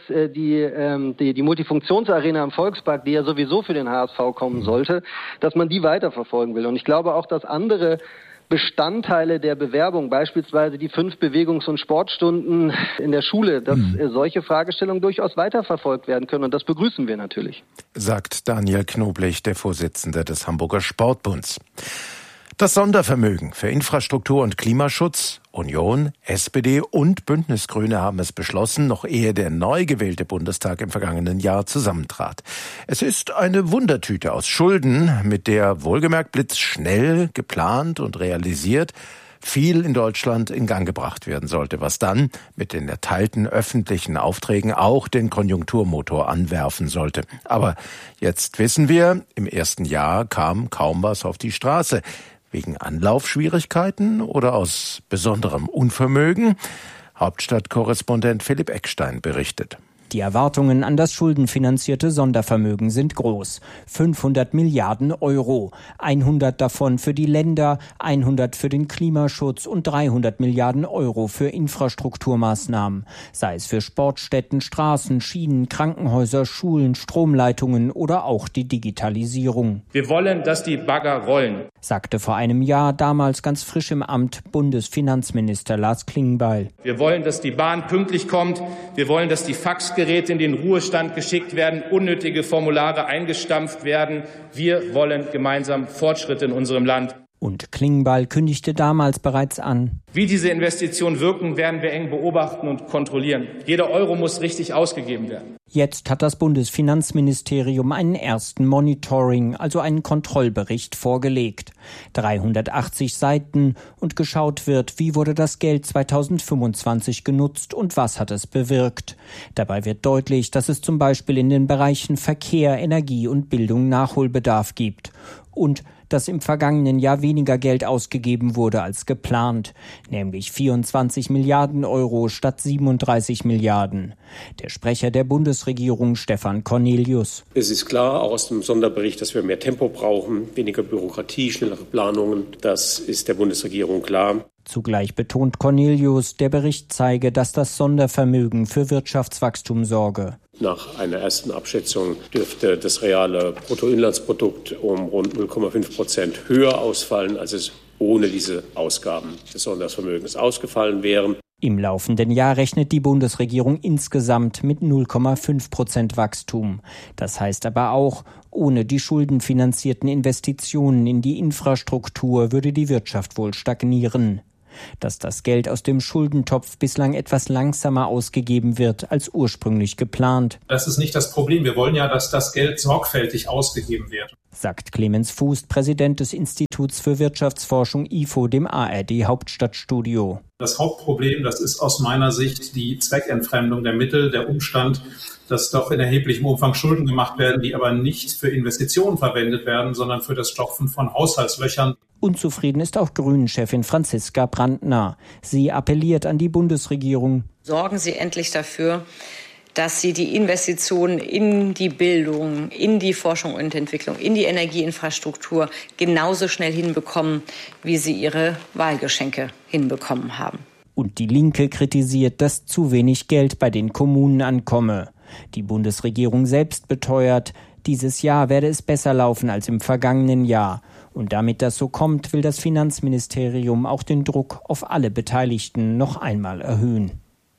die Multifunktionsarena im Volkspark, die ja sowieso für den HSV kommen sollte, dass man die weiterverfolgen will. Und ich glaube auch, dass andere Bestandteile der Bewerbung, beispielsweise die 5 Bewegungs- und Sportstunden in der Schule, dass solche Fragestellungen durchaus weiterverfolgt werden können. Und das begrüßen wir natürlich. Sagt Daniel Knoblich, der Vorsitzende des Hamburger Sportbunds. Das Sondervermögen für Infrastruktur und Klimaschutz, Union, SPD und Bündnisgrüne haben es beschlossen, noch ehe der neu gewählte Bundestag im vergangenen Jahr zusammentrat. Es ist eine Wundertüte aus Schulden, mit der wohlgemerkt blitzschnell geplant und realisiert viel in Deutschland in Gang gebracht werden sollte, was dann mit den erteilten öffentlichen Aufträgen auch den Konjunkturmotor anwerfen sollte. Aber jetzt wissen wir, im ersten Jahr kam kaum was auf die Straße. Wegen Anlaufschwierigkeiten oder aus besonderem Unvermögen? Hauptstadtkorrespondent Philipp Eckstein berichtet. Die Erwartungen an das schuldenfinanzierte Sondervermögen sind groß. 500 Milliarden Euro. 100 davon für die Länder, 100 für den Klimaschutz und 300 Milliarden Euro für Infrastrukturmaßnahmen. Sei es für Sportstätten, Straßen, Schienen, Krankenhäuser, Schulen, Stromleitungen oder auch die Digitalisierung. Wir wollen, dass die Bagger rollen, sagte vor einem Jahr, damals ganz frisch im Amt, Bundesfinanzminister Lars Klingbeil. Wir wollen, dass die Bahn pünktlich kommt. Wir wollen, dass die Faxgeräte in den Ruhestand geschickt werden, unnötige Formulare eingestampft werden. Wir wollen gemeinsam Fortschritte in unserem Land. Und Klingbeil kündigte damals bereits an: Wie diese Investitionen wirken, werden wir eng beobachten und kontrollieren. Jeder Euro muss richtig ausgegeben werden. Jetzt hat das Bundesfinanzministerium einen ersten Monitoring, also einen Kontrollbericht vorgelegt. 380 Seiten und geschaut wird, wie wurde das Geld 2025 genutzt und was hat es bewirkt. Dabei wird deutlich, dass es zum Beispiel in den Bereichen Verkehr, Energie und Bildung Nachholbedarf gibt. Und dass im vergangenen Jahr weniger Geld ausgegeben wurde als geplant, nämlich 24 Milliarden Euro statt 37 Milliarden. Der Sprecher der Bundesregierung, Stefan Cornelius: Es ist klar, auch aus dem Sonderbericht, dass wir mehr Tempo brauchen, weniger Bürokratie, schnellere Planungen. Das ist der Bundesregierung klar. Zugleich betont Cornelius, der Bericht zeige, dass das Sondervermögen für Wirtschaftswachstum sorge. Nach einer ersten Abschätzung dürfte das reale Bruttoinlandsprodukt um rund 0,5% höher ausfallen, als es ohne diese Ausgaben des Sondervermögens ausgefallen wären. Im laufenden Jahr rechnet die Bundesregierung insgesamt mit 0,5% Wachstum. Das heißt aber auch, ohne die schuldenfinanzierten Investitionen in die Infrastruktur würde die Wirtschaft wohl stagnieren. Dass das Geld aus dem Schuldentopf bislang etwas langsamer ausgegeben wird als ursprünglich geplant. Das ist nicht das Problem. Wir wollen ja, dass das Geld sorgfältig ausgegeben wird, sagt Clemens Fuß, Präsident des Instituts für Wirtschaftsforschung IFO, dem ARD-Hauptstadtstudio. Das Hauptproblem, das ist aus meiner Sicht die Zweckentfremdung der Mittel, der Umstand, dass doch in erheblichem Umfang Schulden gemacht werden, die aber nicht für Investitionen verwendet werden, sondern für das Stopfen von Haushaltslöchern. Unzufrieden ist auch Grünen-Chefin Franziska Brandner. Sie appelliert an die Bundesregierung. Sorgen Sie endlich dafür, dass Sie die Investitionen in die Bildung, in die Forschung und Entwicklung, in die Energieinfrastruktur genauso schnell hinbekommen, wie Sie Ihre Wahlgeschenke hinbekommen haben. Und die Linke kritisiert, dass zu wenig Geld bei den Kommunen ankomme. Die Bundesregierung selbst beteuert, dieses Jahr werde es besser laufen als im vergangenen Jahr. Und damit das so kommt, will das Finanzministerium auch den Druck auf alle Beteiligten noch einmal erhöhen.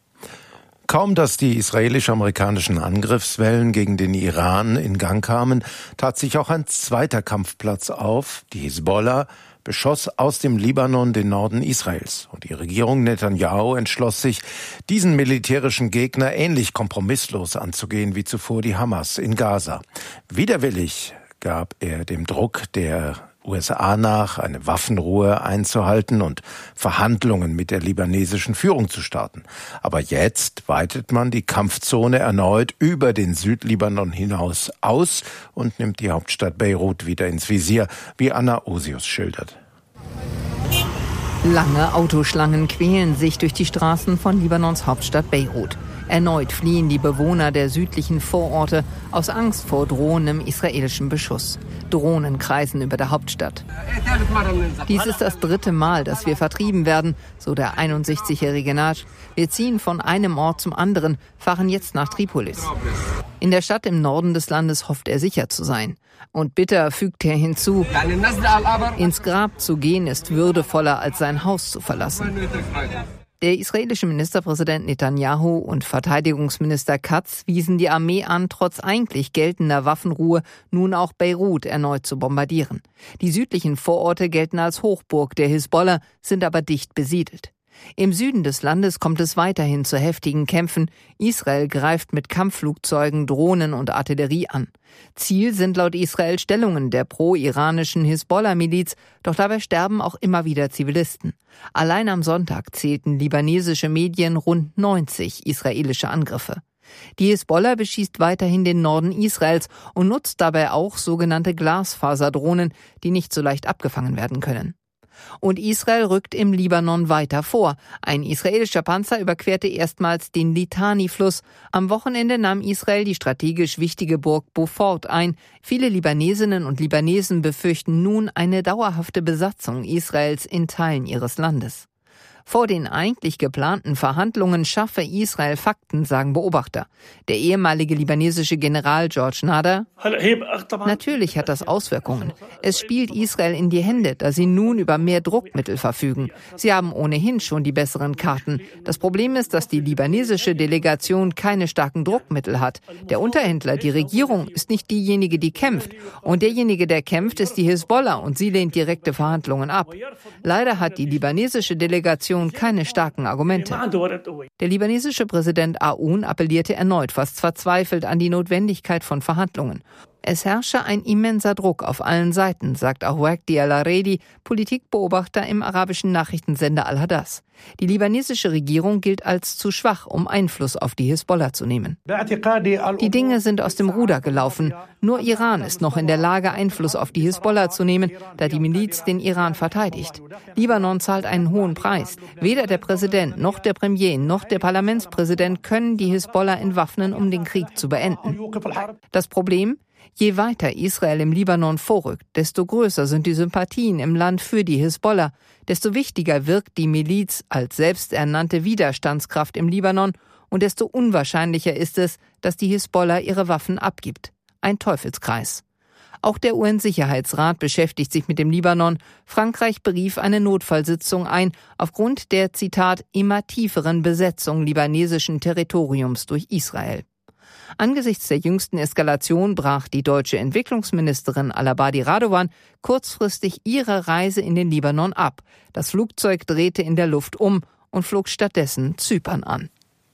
Kaum, dass die israelisch-amerikanischen Angriffswellen gegen den Iran in Gang kamen, tat sich auch ein zweiter Kampfplatz auf. Die Hisbollah beschoss aus dem Libanon den Norden Israels. Und die Regierung Netanyahu entschloss sich, diesen militärischen Gegner ähnlich kompromisslos anzugehen wie zuvor die Hamas in Gaza. Widerwillig gab er dem Druck der USA nach, eine Waffenruhe einzuhalten und Verhandlungen mit der libanesischen Führung zu starten. Aber jetzt weitet man die Kampfzone erneut über den Südlibanon hinaus aus und nimmt die Hauptstadt Beirut wieder ins Visier, wie Anna Osius schildert. Lange Autoschlangen quälen sich durch die Straßen von Libanons Hauptstadt Beirut. Erneut fliehen die Bewohner der südlichen Vororte aus Angst vor drohendem israelischen Beschuss. Drohnen kreisen über der Hauptstadt. Dies ist das 3. Mal, dass wir vertrieben werden, so der 61-jährige Nagy. Wir ziehen von einem Ort zum anderen, fahren jetzt nach Tripolis. In der Stadt im Norden des Landes hofft er sicher zu sein. Und bitter fügt er hinzu, ins Grab zu gehen ist würdevoller, als sein Haus zu verlassen. Der israelische Ministerpräsident Netanyahu und Verteidigungsminister Katz wiesen die Armee an, trotz eigentlich geltender Waffenruhe nun auch Beirut erneut zu bombardieren. Die südlichen Vororte gelten als Hochburg der Hisbollah, sind aber dicht besiedelt. Im Süden des Landes kommt es weiterhin zu heftigen Kämpfen. Israel greift mit Kampfflugzeugen, Drohnen und Artillerie an. Ziel sind laut Israel Stellungen der pro-iranischen Hisbollah-Miliz, doch dabei sterben auch immer wieder Zivilisten. Allein am Sonntag zählten libanesische Medien rund 90 israelische Angriffe. Die Hisbollah beschießt weiterhin den Norden Israels und nutzt dabei auch sogenannte Glasfaserdrohnen, die nicht so leicht abgefangen werden können. Und Israel rückt im Libanon weiter vor. Ein israelischer Panzer überquerte erstmals den Litani-Fluss. Am Wochenende nahm Israel die strategisch wichtige Burg Beaufort ein. Viele Libanesinnen und Libanesen befürchten nun eine dauerhafte Besatzung Israels in Teilen ihres Landes. Vor den eigentlich geplanten Verhandlungen schaffe Israel Fakten, sagen Beobachter. Der ehemalige libanesische General George Nader: Natürlich hat das Auswirkungen. Es spielt Israel in die Hände, da sie nun über mehr Druckmittel verfügen. Sie haben ohnehin schon die besseren Karten. Das Problem ist, dass die libanesische Delegation keine starken Druckmittel hat. Der Unterhändler, die Regierung, ist nicht diejenige, die kämpft. Und derjenige, der kämpft, ist die Hisbollah und sie lehnt direkte Verhandlungen ab. Leider hat die libanesische Delegation keine starken Argumente. Der libanesische Präsident Aoun appellierte erneut fast verzweifelt an die Notwendigkeit von Verhandlungen. Es herrsche ein immenser Druck auf allen Seiten, sagt auch Waqdi al-Aredi, Politikbeobachter im arabischen Nachrichtensender Al-Hadas. Die libanesische Regierung gilt als zu schwach, um Einfluss auf die Hisbollah zu nehmen. Die Dinge sind aus dem Ruder gelaufen. Nur Iran ist noch in der Lage, Einfluss auf die Hisbollah zu nehmen, da die Miliz den Iran verteidigt. Libanon zahlt einen hohen Preis. Weder der Präsident, noch der Premier, noch der Parlamentspräsident können die Hisbollah entwaffnen, um den Krieg zu beenden. Das Problem? Je weiter Israel im Libanon vorrückt, desto größer sind die Sympathien im Land für die Hisbollah, desto wichtiger wirkt die Miliz als selbsternannte Widerstandskraft im Libanon und desto unwahrscheinlicher ist es, dass die Hisbollah ihre Waffen abgibt. Ein Teufelskreis. Auch der UN-Sicherheitsrat beschäftigt sich mit dem Libanon. Frankreich berief eine Notfallsitzung ein, aufgrund der, Zitat, immer tieferen Besetzung libanesischen Territoriums durch Israel. Angesichts der jüngsten Eskalation brach die deutsche Entwicklungsministerin Al-Abadi Radovan kurzfristig ihre Reise in den Libanon ab. Das Flugzeug drehte in der Luft um und flog stattdessen Zypern an.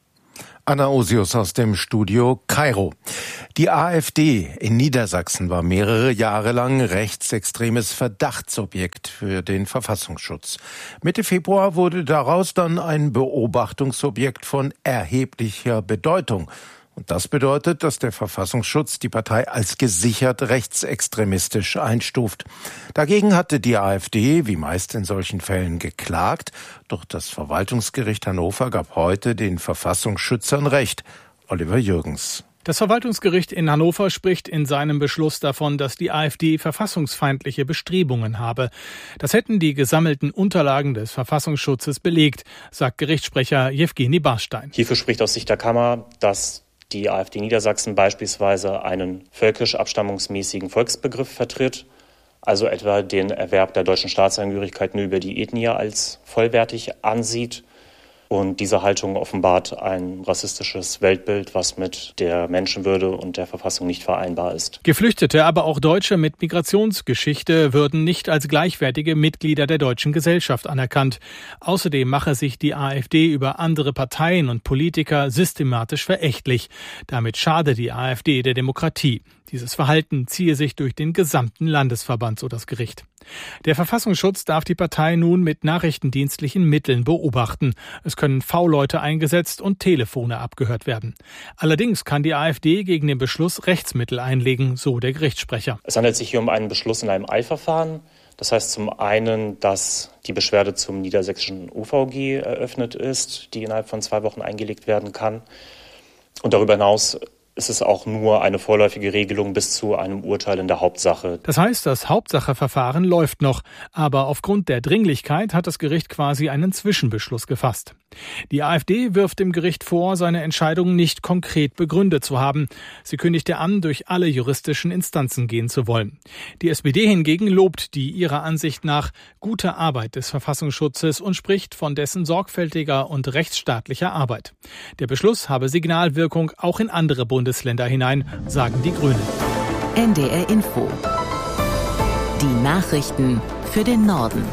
Anna Osius aus dem Studio Kairo. Die AfD in Niedersachsen war mehrere Jahre lang rechtsextremes Verdachtsobjekt für den Verfassungsschutz. Mitte Februar wurde daraus dann ein Beobachtungsobjekt von erheblicher Bedeutung. Und das bedeutet, dass der Verfassungsschutz die Partei als gesichert rechtsextremistisch einstuft. Dagegen hatte die AfD, wie meist in solchen Fällen, geklagt. Doch das Verwaltungsgericht Hannover gab heute den Verfassungsschützern Recht. Oliver Jürgens. Das Verwaltungsgericht in Hannover spricht in seinem Beschluss davon, dass die AfD verfassungsfeindliche Bestrebungen habe. Das hätten die gesammelten Unterlagen des Verfassungsschutzes belegt, sagt Gerichtssprecher Jewgeni Barstein. Hierfür spricht aus Sicht der Kammer, dass die AfD Niedersachsen beispielsweise einen völkisch-abstammungsmäßigen Volksbegriff vertritt, also etwa den Erwerb der deutschen Staatsangehörigkeit nur über die Ethnie als vollwertig ansieht. Und diese Haltung offenbart ein rassistisches Weltbild, was mit der Menschenwürde und der Verfassung nicht vereinbar ist. Geflüchtete, aber auch Deutsche mit Migrationsgeschichte würden nicht als gleichwertige Mitglieder der deutschen Gesellschaft anerkannt. Außerdem mache sich die AfD über andere Parteien und Politiker systematisch verächtlich. Damit schade die AfD der Demokratie. Dieses Verhalten ziehe sich durch den gesamten Landesverband, so das Gericht. Der Verfassungsschutz darf die Partei nun mit nachrichtendienstlichen Mitteln beobachten. Es können V-Leute eingesetzt und Telefone abgehört werden. Allerdings kann die AfD gegen den Beschluss Rechtsmittel einlegen, so der Gerichtssprecher. Es handelt sich hier um einen Beschluss in einem Eilverfahren. Das heißt zum einen, dass die Beschwerde zum niedersächsischen OVG eröffnet ist, die innerhalb von 2 Wochen eingelegt werden kann. Und darüber hinaus ist es auch nur eine vorläufige Regelung bis zu einem Urteil in der Hauptsache. Das heißt, das Hauptsacheverfahren läuft noch, aber aufgrund der Dringlichkeit hat das Gericht quasi einen Zwischenbeschluss gefasst. Die AfD wirft dem Gericht vor, seine Entscheidung nicht konkret begründet zu haben. Sie kündigte an, durch alle juristischen Instanzen gehen zu wollen. Die SPD hingegen lobt die ihrer Ansicht nach gute Arbeit des Verfassungsschutzes und spricht von dessen sorgfältiger und rechtsstaatlicher Arbeit. Der Beschluss habe Signalwirkung auch in andere Bundesländer hinein, sagen die Grünen. NDR Info. Die Nachrichten für den Norden.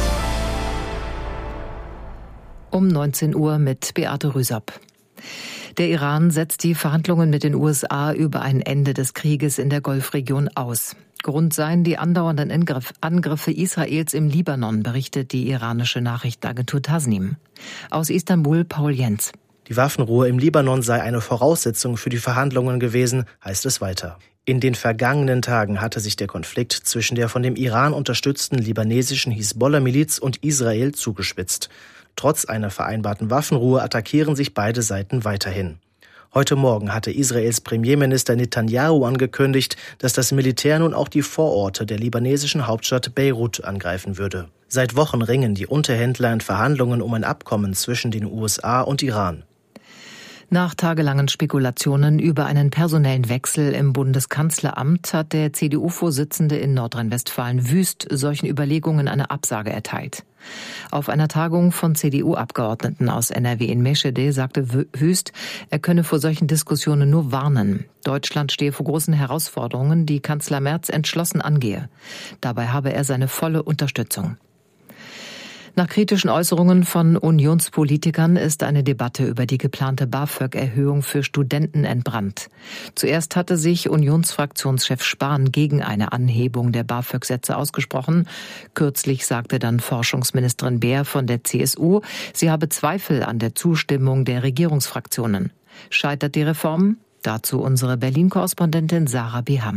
Um 19 Uhr mit Beate Rüsop. Der Iran setzt die Verhandlungen mit den USA über ein Ende des Krieges in der Golfregion aus. Grund seien die andauernden Angriffe Israels im Libanon, berichtet die iranische Nachrichtenagentur Tasnim. Aus Istanbul Paul Jentz. Die Waffenruhe im Libanon sei eine Voraussetzung für die Verhandlungen gewesen, heißt es weiter. In den vergangenen Tagen hatte sich der Konflikt zwischen der von dem Iran unterstützten libanesischen Hisbollah-Miliz und Israel zugespitzt. Trotz einer vereinbarten Waffenruhe attackieren sich beide Seiten weiterhin. Heute Morgen hatte Israels Premierminister Netanyahu angekündigt, dass das Militär nun auch die Vororte der libanesischen Hauptstadt Beirut angreifen würde. Seit Wochen ringen die Unterhändler in Verhandlungen um ein Abkommen zwischen den USA und Iran. Nach tagelangen Spekulationen über einen personellen Wechsel im Bundeskanzleramt hat der CDU-Vorsitzende in Nordrhein-Westfalen Wüst solchen Überlegungen eine Absage erteilt. Auf einer Tagung von CDU-Abgeordneten aus NRW in Meschede sagte Wüst, er könne vor solchen Diskussionen nur warnen. Deutschland stehe vor großen Herausforderungen, die Kanzler Merz entschlossen angehe. Dabei habe er seine volle Unterstützung. Nach kritischen Äußerungen von Unionspolitikern ist eine Debatte über die geplante BAföG-Erhöhung für Studenten entbrannt. Zuerst hatte sich Unionsfraktionschef Spahn gegen eine Anhebung der BAföG-Sätze ausgesprochen. Kürzlich sagte dann Forschungsministerin Beer von der CSU, sie habe Zweifel an der Zustimmung der Regierungsfraktionen. Scheitert die Reform? Dazu unsere Berlin-Korrespondentin Sarah Beham.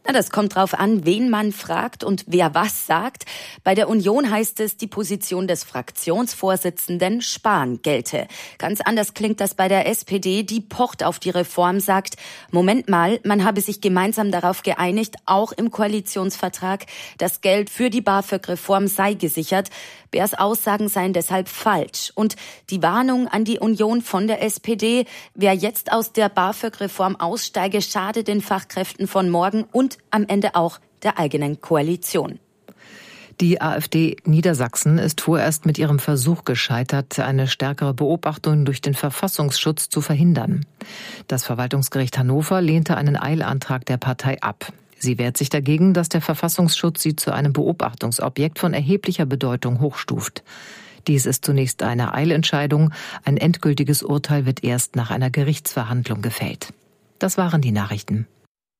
Das kommt drauf an, wen man fragt und wer was sagt. Bei der Union heißt es, die Position des Fraktionsvorsitzenden Spahn gelte. Ganz anders klingt das bei der SPD, die pocht auf die Reform, sagt, Moment mal, man habe sich gemeinsam darauf geeinigt, auch im Koalitionsvertrag, das Geld für die BAföG-Reform sei gesichert. Beers Aussagen seien deshalb falsch. Und die Warnung an die Union von der SPD, wer jetzt aus der BAföG-Reform aussteige, schade den Fachkräften von morgen und am Ende auch der eigenen Koalition. Die AfD Niedersachsen ist vorerst mit ihrem Versuch gescheitert, eine stärkere Beobachtung durch den Verfassungsschutz zu verhindern. Das Verwaltungsgericht Hannover lehnte einen Eilantrag der Partei ab. Sie wehrt sich dagegen, dass der Verfassungsschutz sie zu einem Beobachtungsobjekt von erheblicher Bedeutung hochstuft. Dies ist zunächst eine Eilentscheidung. Ein endgültiges Urteil wird erst nach einer Gerichtsverhandlung gefällt. Das waren die Nachrichten.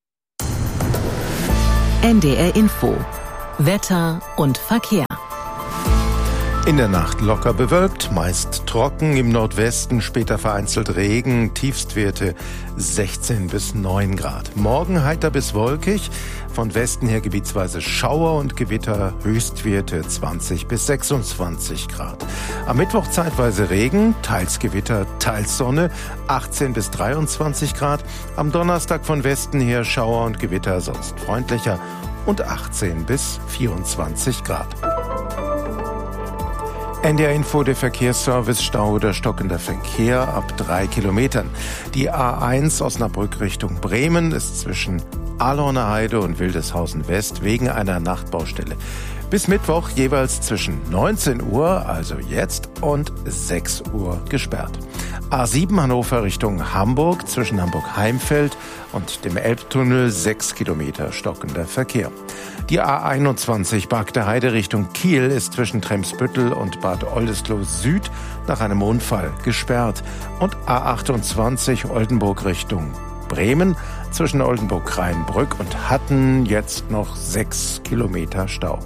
NDR Info. Wetter und Verkehr. In der Nacht locker bewölkt, meist trocken, im Nordwesten später vereinzelt Regen, Tiefstwerte 16 bis 9 Grad. Morgen heiter bis wolkig, von Westen her gebietsweise Schauer und Gewitter, Höchstwerte 20 bis 26 Grad. Am Mittwoch zeitweise Regen, teils Gewitter, teils Sonne, 18 bis 23 Grad. Am Donnerstag von Westen her Schauer und Gewitter, sonst freundlicher und 18 bis 24 Grad. NDR Info, der Verkehrsservice, Stau oder stockender Verkehr ab 3 Kilometern. Die A1 Osnabrück Richtung Bremen ist zwischen Ahlhorner Heide und Wildeshausen West wegen einer Nachtbaustelle bis Mittwoch jeweils zwischen 19 Uhr, also jetzt, und 6 Uhr gesperrt. A7 Hannover Richtung Hamburg zwischen Hamburg-Heimfeld und dem Elbtunnel 6 Kilometer stockender Verkehr. Die A21 Barkter Heide Richtung Kiel ist zwischen Tremsbüttel und Bad Oldesloe Süd nach einem Unfall gesperrt. Und A28 Oldenburg Richtung Bremen zwischen Oldenburg-Rheinbrück und Hatten jetzt noch 6 Kilometer Stau.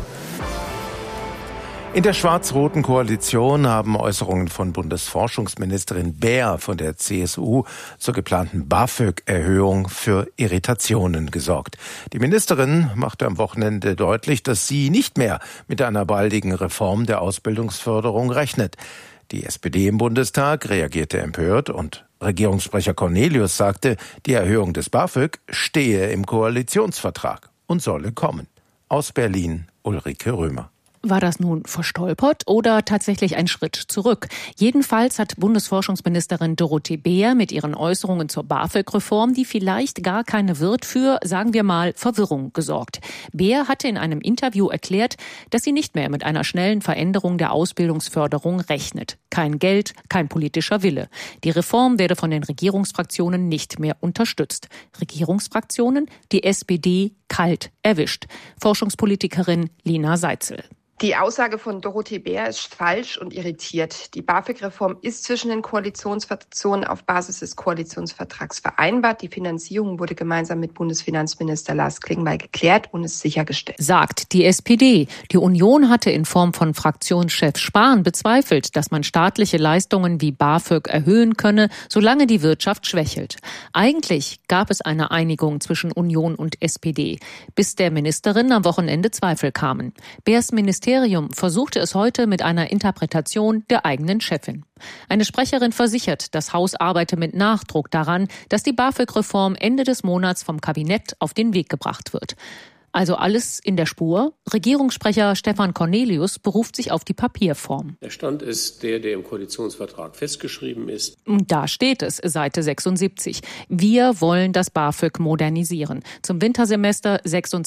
In der schwarz-roten Koalition haben Äußerungen von Bundesforschungsministerin Baer von der CSU zur geplanten BAföG-Erhöhung für Irritationen gesorgt. Die Ministerin machte am Wochenende deutlich, dass sie nicht mehr mit einer baldigen Reform der Ausbildungsförderung rechnet. Die SPD im Bundestag reagierte empört und Regierungssprecher Cornelius sagte, die Erhöhung des BAföG stehe im Koalitionsvertrag und solle kommen. Aus Berlin Ulrike Römer. War das nun verstolpert oder tatsächlich ein Schritt zurück? Jedenfalls hat Bundesforschungsministerin Dorothee Baer mit ihren Äußerungen zur BAföG-Reform, die vielleicht gar keine wird, für, sagen wir mal, Verwirrung gesorgt. Baer hatte in einem Interview erklärt, dass sie nicht mehr mit einer schnellen Veränderung der Ausbildungsförderung rechnet. Kein Geld, kein politischer Wille. Die Reform werde von den Regierungsfraktionen nicht mehr unterstützt. Regierungsfraktionen? Die SPD kalt erwischt. Forschungspolitikerin Lina Seitzel. Die Aussage von Dorothee Baer ist falsch und irritiert. Die BAföG-Reform ist zwischen den Koalitionsfraktionen auf Basis des Koalitionsvertrags vereinbart. Die Finanzierung wurde gemeinsam mit Bundesfinanzminister Lars Klingbeil geklärt und ist sichergestellt. Sagt die SPD. Die Union hatte in Form von Fraktionschef Spahn bezweifelt, dass man staatliche Leistungen wie BAföG erhöhen könne, solange die Wirtschaft schwächelt. Eigentlich gab es eine Einigung zwischen Union und SPD, bis der Ministerin am Wochenende Zweifel kamen. Baers Ministerium versuchte es heute mit einer Interpretation der eigenen Chefin. Eine Sprecherin versichert, das Haus arbeite mit Nachdruck daran, dass die BAföG-Reform Ende des Monats vom Kabinett auf den Weg gebracht wird. Also alles in der Spur. Regierungssprecher Stefan Cornelius beruft sich auf die Papierform. Der Stand ist der im Koalitionsvertrag festgeschrieben ist. Da steht es, Seite 76. Wir wollen das BAföG modernisieren. Zum Wintersemester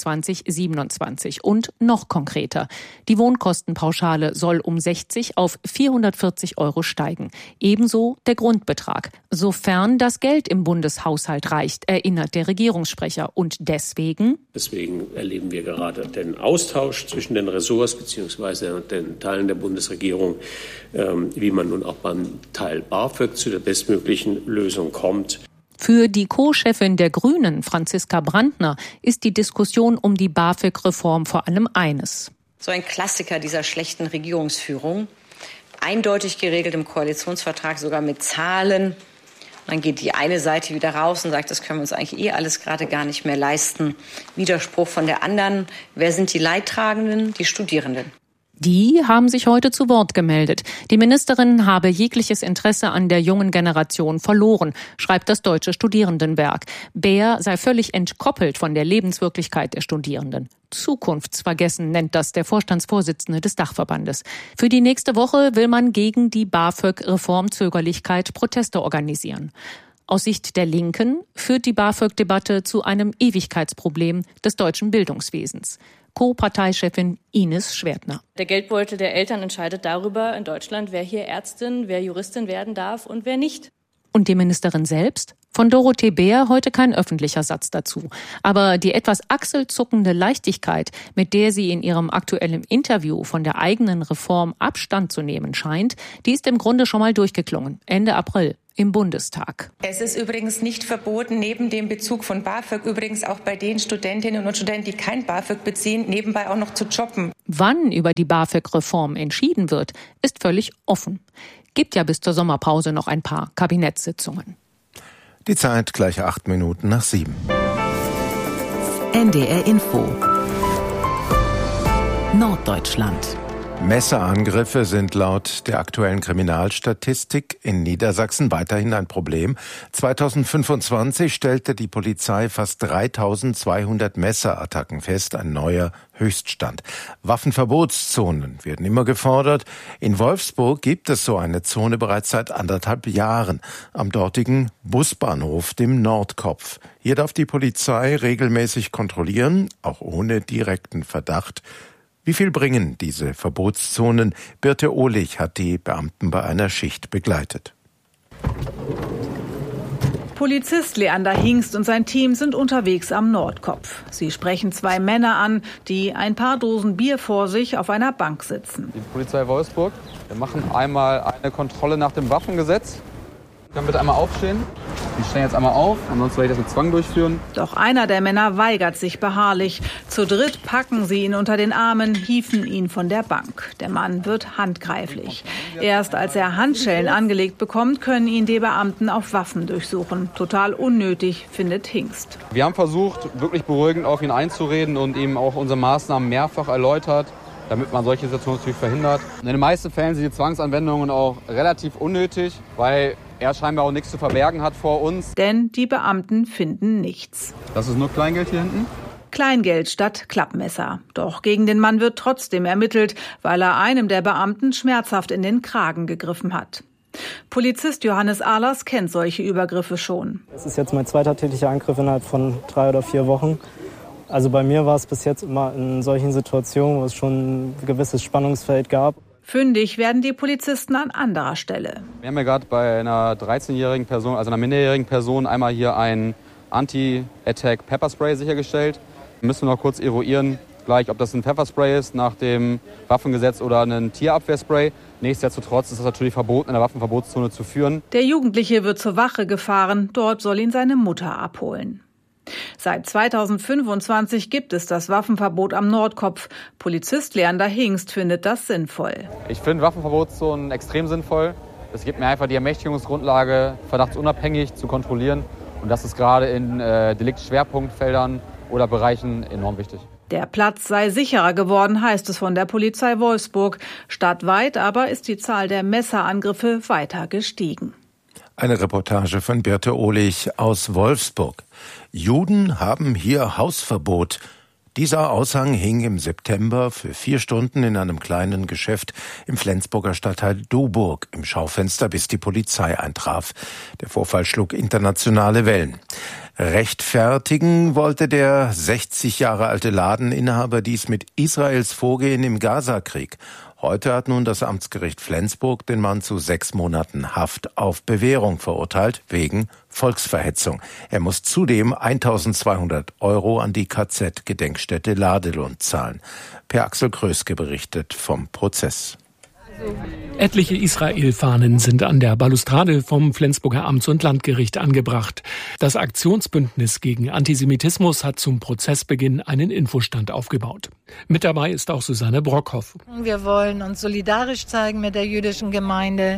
26/27. Und noch konkreter. Die Wohnkostenpauschale soll um 60 auf 440 € steigen. Ebenso der Grundbetrag. Sofern das Geld im Bundeshaushalt reicht, erinnert der Regierungssprecher. Und deswegen erleben wir gerade den Austausch zwischen den Ressorts bzw. den Teilen der Bundesregierung, wie man nun auch beim Teil BAföG zu der bestmöglichen Lösung kommt. Für die Co-Chefin der Grünen, Franziska Brandner, ist die Diskussion um die BAföG-Reform vor allem eines. So ein Klassiker dieser schlechten Regierungsführung, eindeutig geregelt im Koalitionsvertrag, sogar mit Zahlen Dann geht die eine Seite wieder raus und sagt, das können wir uns eigentlich alles gerade gar nicht mehr leisten. Widerspruch von der anderen. Wer sind die Leidtragenden? Die Studierenden. Die haben sich heute zu Wort gemeldet. Die Ministerin habe jegliches Interesse an der jungen Generation verloren, schreibt das Deutsche Studierendenwerk. Beer sei völlig entkoppelt von der Lebenswirklichkeit der Studierenden. Zukunftsvergessen nennt das der Vorstandsvorsitzende des Dachverbandes. Für die nächste Woche will man gegen die BAföG-Reformzögerlichkeit Proteste organisieren. Aus Sicht der Linken führt die BAföG-Debatte zu einem Ewigkeitsproblem des deutschen Bildungswesens. Co-Parteichefin Ines Schwertner. Der Geldbeutel der Eltern entscheidet darüber in Deutschland, wer hier Ärztin, wer Juristin werden darf und wer nicht. Und die Ministerin selbst? Von Dorothee Beer heute kein öffentlicher Satz dazu. Aber die etwas achselzuckende Leichtigkeit, mit der sie in ihrem aktuellen Interview von der eigenen Reform Abstand zu nehmen scheint, die ist im Grunde schon mal durchgeklungen. Ende April. Im Bundestag. Es ist übrigens nicht verboten, neben dem Bezug von BAföG übrigens auch bei den Studentinnen und Studenten, die kein BAföG beziehen, nebenbei auch noch zu jobben. Wann über die BAföG-Reform entschieden wird, ist völlig offen. Gibt ja bis zur Sommerpause noch ein paar Kabinettssitzungen. Die Zeit gleich 7:08. NDR Info. Norddeutschland. Messerangriffe sind laut der aktuellen Kriminalstatistik in Niedersachsen weiterhin ein Problem. 2025 stellte die Polizei fast 3200 Messerattacken fest, ein neuer Höchststand. Waffenverbotszonen werden immer gefordert. In Wolfsburg gibt es so eine Zone bereits seit 1,5 Jahren am dortigen Busbahnhof, dem Nordkopf. Hier darf die Polizei regelmäßig kontrollieren, auch ohne direkten Verdacht. Wie viel bringen diese Verbotszonen? Birte Ohlich hat die Beamten bei einer Schicht begleitet. Polizist Leander Hingst und sein Team sind unterwegs am Nordkopf. Sie sprechen 2 Männer an, die ein paar Dosen Bier vor sich auf einer Bank sitzen. Die Polizei Wolfsburg, wir machen einmal eine Kontrolle nach dem Waffengesetz. Können bitte einmal aufstehen. Die stehen jetzt einmal auf, ansonsten werde ich das mit Zwang durchführen. Doch einer der Männer weigert sich beharrlich. Zu dritt packen sie ihn unter den Armen, hieven ihn von der Bank. Der Mann wird handgreiflich. Erst als er Handschellen angelegt bekommt, können ihn die Beamten auf Waffen durchsuchen. Total unnötig, findet Hingst. Wir haben versucht, wirklich beruhigend auf ihn einzureden und ihm auch unsere Maßnahmen mehrfach erläutert, damit man solche Situationen natürlich verhindert. In den meisten Fällen sind die Zwangsanwendungen auch relativ unnötig, weil er scheinbar auch nichts zu verbergen hat vor uns. Denn die Beamten finden nichts. Das ist nur Kleingeld hier hinten? Kleingeld statt Klappmesser. Doch gegen den Mann wird trotzdem ermittelt, weil er einem der Beamten schmerzhaft in den Kragen gegriffen hat. Polizist Johannes Ahlers kennt solche Übergriffe schon. Es ist jetzt mein zweiter tätlicher Angriff innerhalb von 3 oder 4 Wochen. Also bei mir war es bis jetzt immer in solchen Situationen, wo es schon ein gewisses Spannungsfeld gab. Fündig werden die Polizisten an anderer Stelle. Wir haben ja gerade bei einer 13-jährigen Person, also einer minderjährigen Person, einmal hier ein Anti-Attack Pepperspray sichergestellt. Wir müssen noch kurz eruieren, gleich, ob das ein Pepperspray ist nach dem Waffengesetz oder ein Tierabwehrspray. Nichtsdestotrotz ist es natürlich verboten, in der Waffenverbotszone zu führen. Der Jugendliche wird zur Wache gefahren. Dort soll ihn seine Mutter abholen. Seit 2025 gibt es das Waffenverbot am Nordkopf. Polizist Leander Hingst findet das sinnvoll. Ich finde Waffenverbotszonen extrem sinnvoll. Es gibt mir einfach die Ermächtigungsgrundlage, verdachtsunabhängig zu kontrollieren. Und das ist gerade in Deliktschwerpunktfeldern oder Bereichen enorm wichtig. Der Platz sei sicherer geworden, heißt es von der Polizei Wolfsburg. Stadtweit aber ist die Zahl der Messerangriffe weiter gestiegen. Eine Reportage von Birte Ohlich aus Wolfsburg. Juden haben hier Hausverbot. Dieser Aushang hing im September für 4 Stunden in einem kleinen Geschäft im Flensburger Stadtteil Duburg im Schaufenster, bis die Polizei eintraf. Der Vorfall schlug internationale Wellen. Rechtfertigen wollte der 60 Jahre alte Ladeninhaber dies mit Israels Vorgehen im Gazakrieg. Heute hat nun das Amtsgericht Flensburg den Mann zu 6 Monaten Haft auf Bewährung verurteilt, wegen Volksverhetzung. Er muss zudem 1.200 € an die KZ-Gedenkstätte Ladelund zahlen. Per Axel Kröske berichtet vom Prozess. Etliche Israel-Fahnen sind an der Balustrade vom Flensburger Amts- und Landgericht angebracht. Das Aktionsbündnis gegen Antisemitismus hat zum Prozessbeginn einen Infostand aufgebaut. Mit dabei ist auch Susanne Brockhoff. Wir wollen uns solidarisch zeigen mit der jüdischen Gemeinde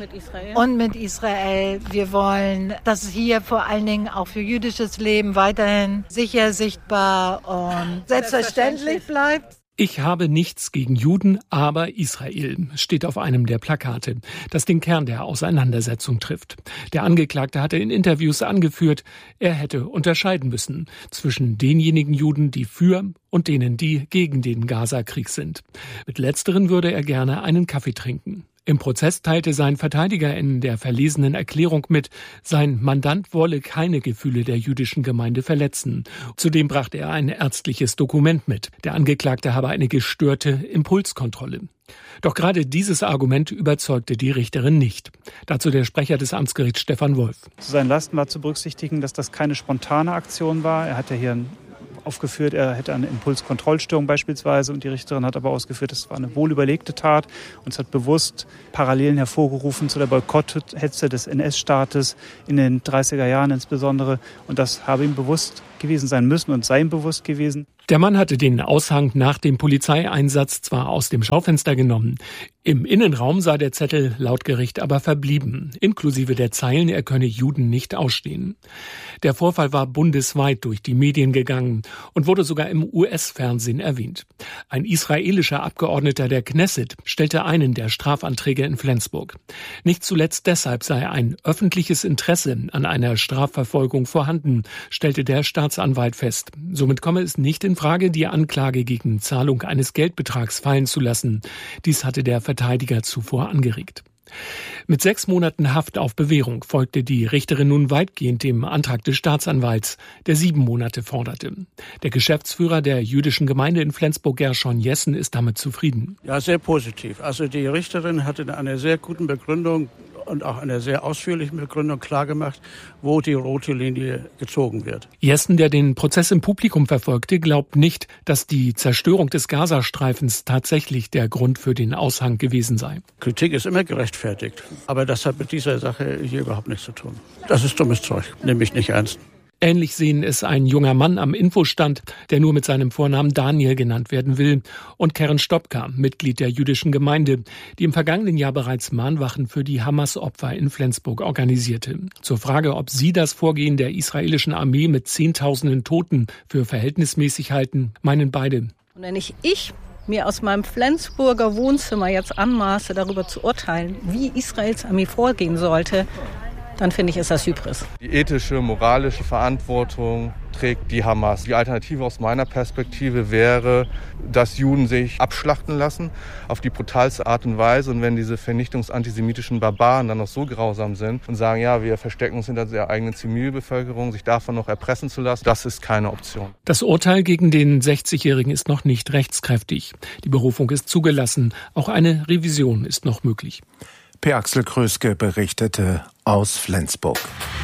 und mit Israel. Wir wollen, dass es hier vor allen Dingen auch für jüdisches Leben weiterhin sicher, sichtbar und selbstverständlich bleibt. Ich habe nichts gegen Juden, aber Israel, steht auf einem der Plakate, das den Kern der Auseinandersetzung trifft. Der Angeklagte hatte in Interviews angeführt, er hätte unterscheiden müssen zwischen denjenigen Juden, die für und denen, die gegen den Gaza-Krieg sind. Mit letzteren würde er gerne einen Kaffee trinken. Im Prozess teilte sein Verteidiger in der verlesenen Erklärung mit, sein Mandant wolle keine Gefühle der jüdischen Gemeinde verletzen. Zudem brachte er ein ärztliches Dokument mit. Der Angeklagte habe eine gestörte Impulskontrolle. Doch gerade dieses Argument überzeugte die Richterin nicht. Dazu der Sprecher des Amtsgerichts Stefan Wolf. Zu seinen Lasten war zu berücksichtigen, dass das keine spontane Aktion war. Er hatte hier aufgeführt, er hätte eine Impulskontrollstörung beispielsweise, und die Richterin hat aber ausgeführt, es war eine wohlüberlegte Tat und es hat bewusst Parallelen hervorgerufen zu der Boykotthetze des NS-Staates in den 30er Jahren insbesondere, und das habe ihm bewusst gewesen sein müssen und sei ihm bewusst gewesen. Der Mann hatte den Aushang nach dem Polizeieinsatz zwar aus dem Schaufenster genommen. Im Innenraum sei der Zettel laut Gericht aber verblieben, inklusive der Zeilen, er könne Juden nicht ausstehen. Der Vorfall war bundesweit durch die Medien gegangen und wurde sogar im US-Fernsehen erwähnt. Ein israelischer Abgeordneter der Knesset stellte einen der Strafanträge in Flensburg. Nicht zuletzt deshalb sei ein öffentliches Interesse an einer Strafverfolgung vorhanden, stellte der Staatsanwalt fest. Somit komme es nicht in Frage, die Anklage gegen Zahlung eines Geldbetrags fallen zu lassen. Dies hatte der Verteidiger zuvor angeregt. Mit 6 Monaten Haft auf Bewährung folgte die Richterin nun weitgehend dem Antrag des Staatsanwalts, der 7 Monate forderte. Der Geschäftsführer der jüdischen Gemeinde in Flensburg, Gershon Jessen, ist damit zufrieden. Ja, sehr positiv. Also die Richterin hatte eine sehr gute Begründung und auch eine sehr ausführliche Begründung klargemacht, wo die rote Linie gezogen wird. Jessen, der den Prozess im Publikum verfolgte, glaubt nicht, dass die Zerstörung des Gazastreifens tatsächlich der Grund für den Aushang gewesen sei. Kritik ist immer gerechtfertigt, aber das hat mit dieser Sache hier überhaupt nichts zu tun. Das ist dummes Zeug, nehme ich nicht ernst. Ähnlich sehen es ein junger Mann am Infostand, der nur mit seinem Vornamen Daniel genannt werden will, und Karen Stopka, Mitglied der jüdischen Gemeinde, die im vergangenen Jahr bereits Mahnwachen für die Hamas-Opfer in Flensburg organisierte. Zur Frage, ob sie das Vorgehen der israelischen Armee mit Zehntausenden Toten für verhältnismäßig halten, meinen beide. Und wenn ich mir aus meinem Flensburger Wohnzimmer jetzt anmaße, darüber zu urteilen, wie Israels Armee vorgehen sollte, dann finde ich, ist das Hybris. Die ethische, moralische Verantwortung trägt die Hamas. Die Alternative aus meiner Perspektive wäre, dass Juden sich abschlachten lassen auf die brutalste Art und Weise. Und wenn diese vernichtungsantisemitischen Barbaren dann noch so grausam sind und sagen, ja, wir verstecken uns hinter der eigenen Zivilbevölkerung, sich davon noch erpressen zu lassen, das ist keine Option. Das Urteil gegen den 60-Jährigen ist noch nicht rechtskräftig. Die Berufung ist zugelassen. Auch eine Revision ist noch möglich. Per Axel Kröske berichtete aus Flensburg.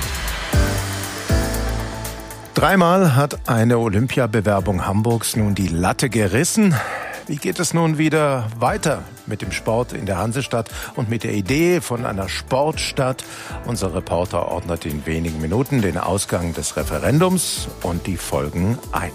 3-mal hat eine Olympiabewerbung Hamburgs nun die Latte gerissen. Wie geht es nun wieder weiter mit dem Sport in der Hansestadt und mit der Idee von einer Sportstadt? Unser Reporter ordnet in wenigen Minuten den Ausgang des Referendums und die Folgen ein.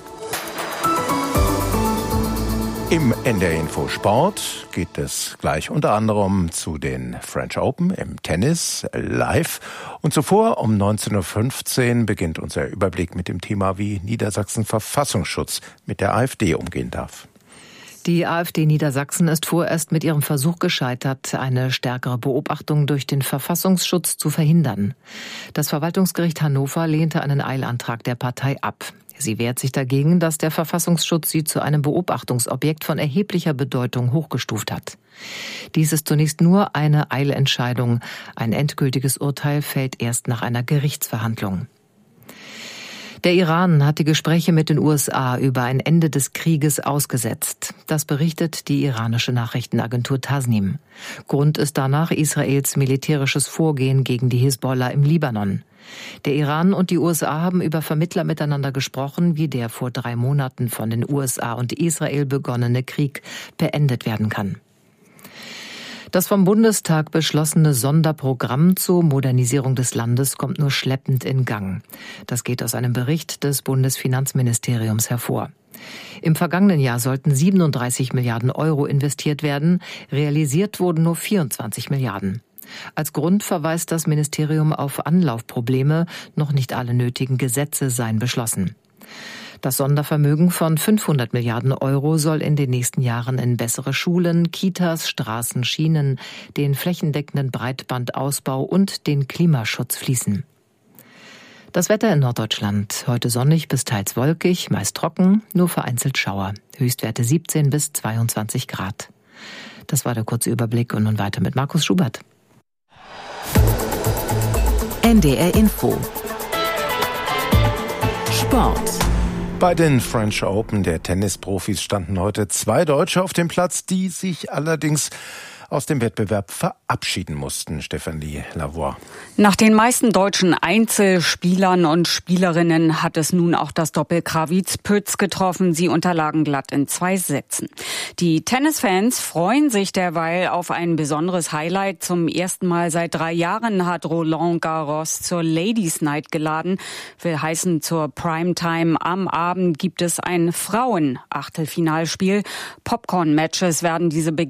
Im NDR Info Sport geht es gleich unter anderem zu den French Open im Tennis live. Und zuvor um 19.15 Uhr beginnt unser Überblick mit dem Thema, wie Niedersachsen Verfassungsschutz mit der AfD umgehen darf. Die AfD Niedersachsen ist vorerst mit ihrem Versuch gescheitert, eine stärkere Beobachtung durch den Verfassungsschutz zu verhindern. Das Verwaltungsgericht Hannover lehnte einen Eilantrag der Partei ab. Sie wehrt sich dagegen, dass der Verfassungsschutz sie zu einem Beobachtungsobjekt von erheblicher Bedeutung hochgestuft hat. Dies ist zunächst nur eine Eilentscheidung. Ein endgültiges Urteil fällt erst nach einer Gerichtsverhandlung. Der Iran hat die Gespräche mit den USA über ein Ende des Krieges ausgesetzt. Das berichtet die iranische Nachrichtenagentur Tasnim. Grund ist danach Israels militärisches Vorgehen gegen die Hisbollah im Libanon. Der Iran und die USA haben über Vermittler miteinander gesprochen, wie der vor 3 Monaten von den USA und Israel begonnene Krieg beendet werden kann. Das vom Bundestag beschlossene Sonderprogramm zur Modernisierung des Landes kommt nur schleppend in Gang. Das geht aus einem Bericht des Bundesfinanzministeriums hervor. Im vergangenen Jahr sollten 37 Milliarden Euro investiert werden, realisiert wurden nur 24 Milliarden. Als Grund verweist das Ministerium auf Anlaufprobleme, noch nicht alle nötigen Gesetze seien beschlossen. Das Sondervermögen von 500 Milliarden Euro soll in den nächsten Jahren in bessere Schulen, Kitas, Straßen, Schienen, den flächendeckenden Breitbandausbau und den Klimaschutz fließen. Das Wetter in Norddeutschland. Heute sonnig bis teils wolkig, meist trocken, nur vereinzelt Schauer. Höchstwerte 17 bis 22 Grad. Das war der kurze Überblick und nun weiter mit Markus Schubert. NDR Info. Sport. Bei den French Open der Tennisprofis standen heute 2 Deutsche auf dem Platz, die sich allerdings aus dem Wettbewerb verabschieden mussten. Stefanie Lavoie. Nach den meisten deutschen Einzelspielern und Spielerinnen hat es nun auch das Doppel Krawitz-Pütz getroffen. Sie unterlagen glatt in 2 Sätzen. Die Tennisfans freuen sich derweil auf ein besonderes Highlight. Zum ersten Mal seit 3 Jahren hat Roland Garros zur Ladies Night geladen. Will heißen, zur Primetime am Abend gibt es ein Frauen-Achtelfinalspiel. Popcorn-Matches werden diese